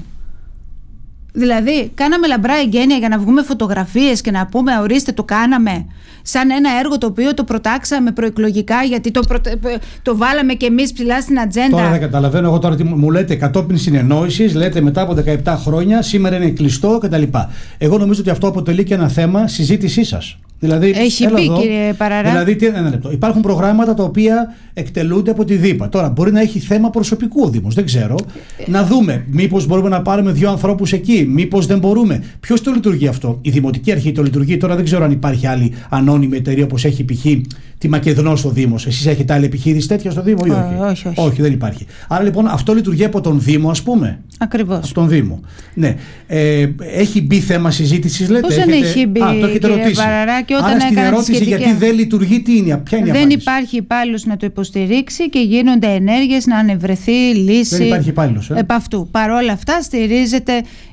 Δηλαδή, κάναμε λαμπρά εγγένεια για να βγούμε φωτογραφίες και να πούμε ορίστε το κάναμε, σαν ένα έργο το οποίο το προτάξαμε προεκλογικά γιατί το βάλαμε και εμείς ψηλά στην ατζέντα. Τώρα δεν καταλαβαίνω εγώ τώρα τι μου λέτε κατόπιν συνεννόησης, λέτε μετά από 17 χρόνια, σήμερα είναι κλειστό κτλ. Εγώ νομίζω ότι αυτό αποτελεί και ένα θέμα συζήτησής σας. Δηλαδή, έχει μπει, κύριε Παραρά. Δηλαδή, ένα λεπτό. Υπάρχουν προγράμματα τα οποία εκτελούνται από τη ΔΥΠΑ. Τώρα, μπορεί να έχει θέμα προσωπικού ο Δήμος, δεν ξέρω. Να δούμε, μήπως μπορούμε να πάρουμε 2 ανθρώπους εκεί, μήπως δεν μπορούμε. Ποιος το λειτουργεί αυτό? Η Δημοτική Αρχή το λειτουργεί. Τώρα δεν ξέρω αν υπάρχει άλλη ανώνυμη εταιρεία όπως έχει π.χ. τη Μακεδονός στο Δήμο. Εσείς έχετε άλλη επιχείρηση τέτοια στο Δήμο ή όχι? Όχι, δεν υπάρχει. Άρα λοιπόν αυτό λειτουργεί από τον Δήμο, ας πούμε. Ακριβώς. Από τον Δήμο. Ναι. Έχει μπει θέμα συζήτησης, λέτε? Πώς δεν έχει μπει, το έχετε ρωτήσει? Παραρά, και όταν άρα στην ερώτηση γιατί δεν λειτουργεί, ποια είναι η απάντηση? Δεν υπάρχει υπάλληλος να το υποστηρίξει και γίνονται ενέργειες να ανεβρεθεί λύση. Δεν υπάρχει υπάλληλος. Επ' αυτού. Παρ' όλα αυτά στηρίζεται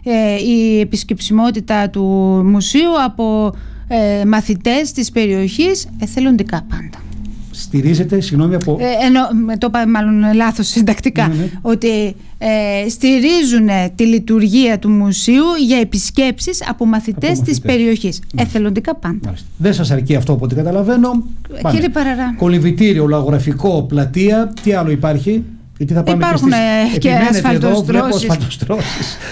η επισκεψιμότητα του μουσείου από μαθητές της περιοχής, εθελοντικά πάντα. Στηρίζεται, συγγνώμη, από... το είπα μάλλον λάθος συντακτικά. Ναι. Ότι στηρίζουν τη λειτουργία του μουσείου για επισκέψεις από μαθητές της περιοχής. Εθελοντικά πάντα. Μάλιστα. Δεν σας αρκεί αυτό από ό,τι καταλαβαίνω. Κύριε Παραρά. Κολυμβητήριο, λαογραφικό, πλατεία, τι άλλο υπάρχει? Γιατί θα πάμε υπάρχουν και ασφαλτοστρώσεις.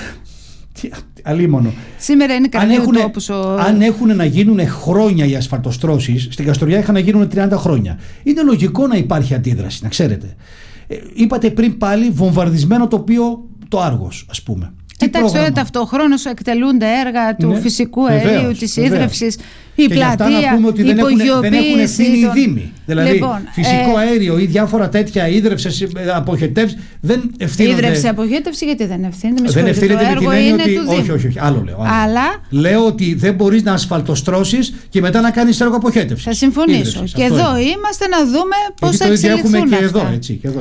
Αλίμονο. Σήμερα είναι κανένα τόπος. Αν έχουν να γίνουν χρόνια οι ασφαλτοστρώσεις, στην Καστοριά είχαν να γίνουν 30 χρόνια. Είναι λογικό να υπάρχει αντίδραση, να ξέρετε. Είπατε πριν πάλι βομβαρδισμένο τοπίο το Άργος, ας πούμε. Εντάξει, ταυτοχρόνως εκτελούνται έργα του φυσικού αερίου, της ίδρυυσης, η πλατεία, η υπογειοποίηση. Δεν έχουν ευθύνη οι Δήμοι. Δηλαδή, φυσικό αέριο ή διάφορα τέτοια ίδρυυσες, αποχετεύσεις δεν ευθύνονται. Ίδρυυση, αποχέτευση, γιατί δεν ευθύνεται? Δεν ευθύνεται με την έννοια ότι. Όχι, άλλο λέω. Αλλά λέω ότι δεν μπορείς να ασφαλτοστρώσεις και μετά να κάνεις έργο αποχέτευση. Θα συμφωνήσω. Και εδώ είμαστε να δούμε πώς θα εξελιχθούν αυτά.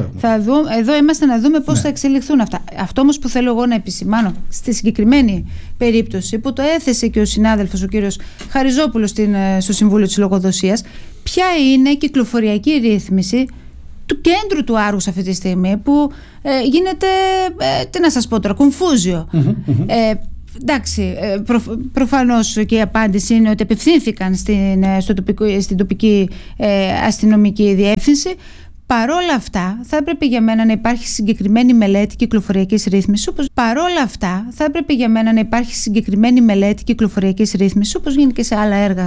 Εδώ είμαστε να δούμε πώς θα εξελιχθούν αυτά. Αυτό όμως που θέλω εγώ να επισημάνω στη συγκεκριμένη περίπτωση που το έθεσε και ο συνάδελφος ο κύριος Χαριζόπουλος στο Συμβούλιο της Λογοδοσίας, ποια είναι η κυκλοφοριακή ρύθμιση του κέντρου του Άργους αυτή τη στιγμή, που γίνεται, τι να σας πω τώρα, κομφούζιο. Εντάξει, προφανώς και η απάντηση είναι ότι απευθύνθηκαν στην τοπική αστυνομική διεύθυνση. Παρόλα αυτά, θα έπρεπε για μένα να υπάρχει συγκεκριμένη μελέτη κυκλοφοριακής ρύθμισης, όπως γίνει και σε άλλα έργα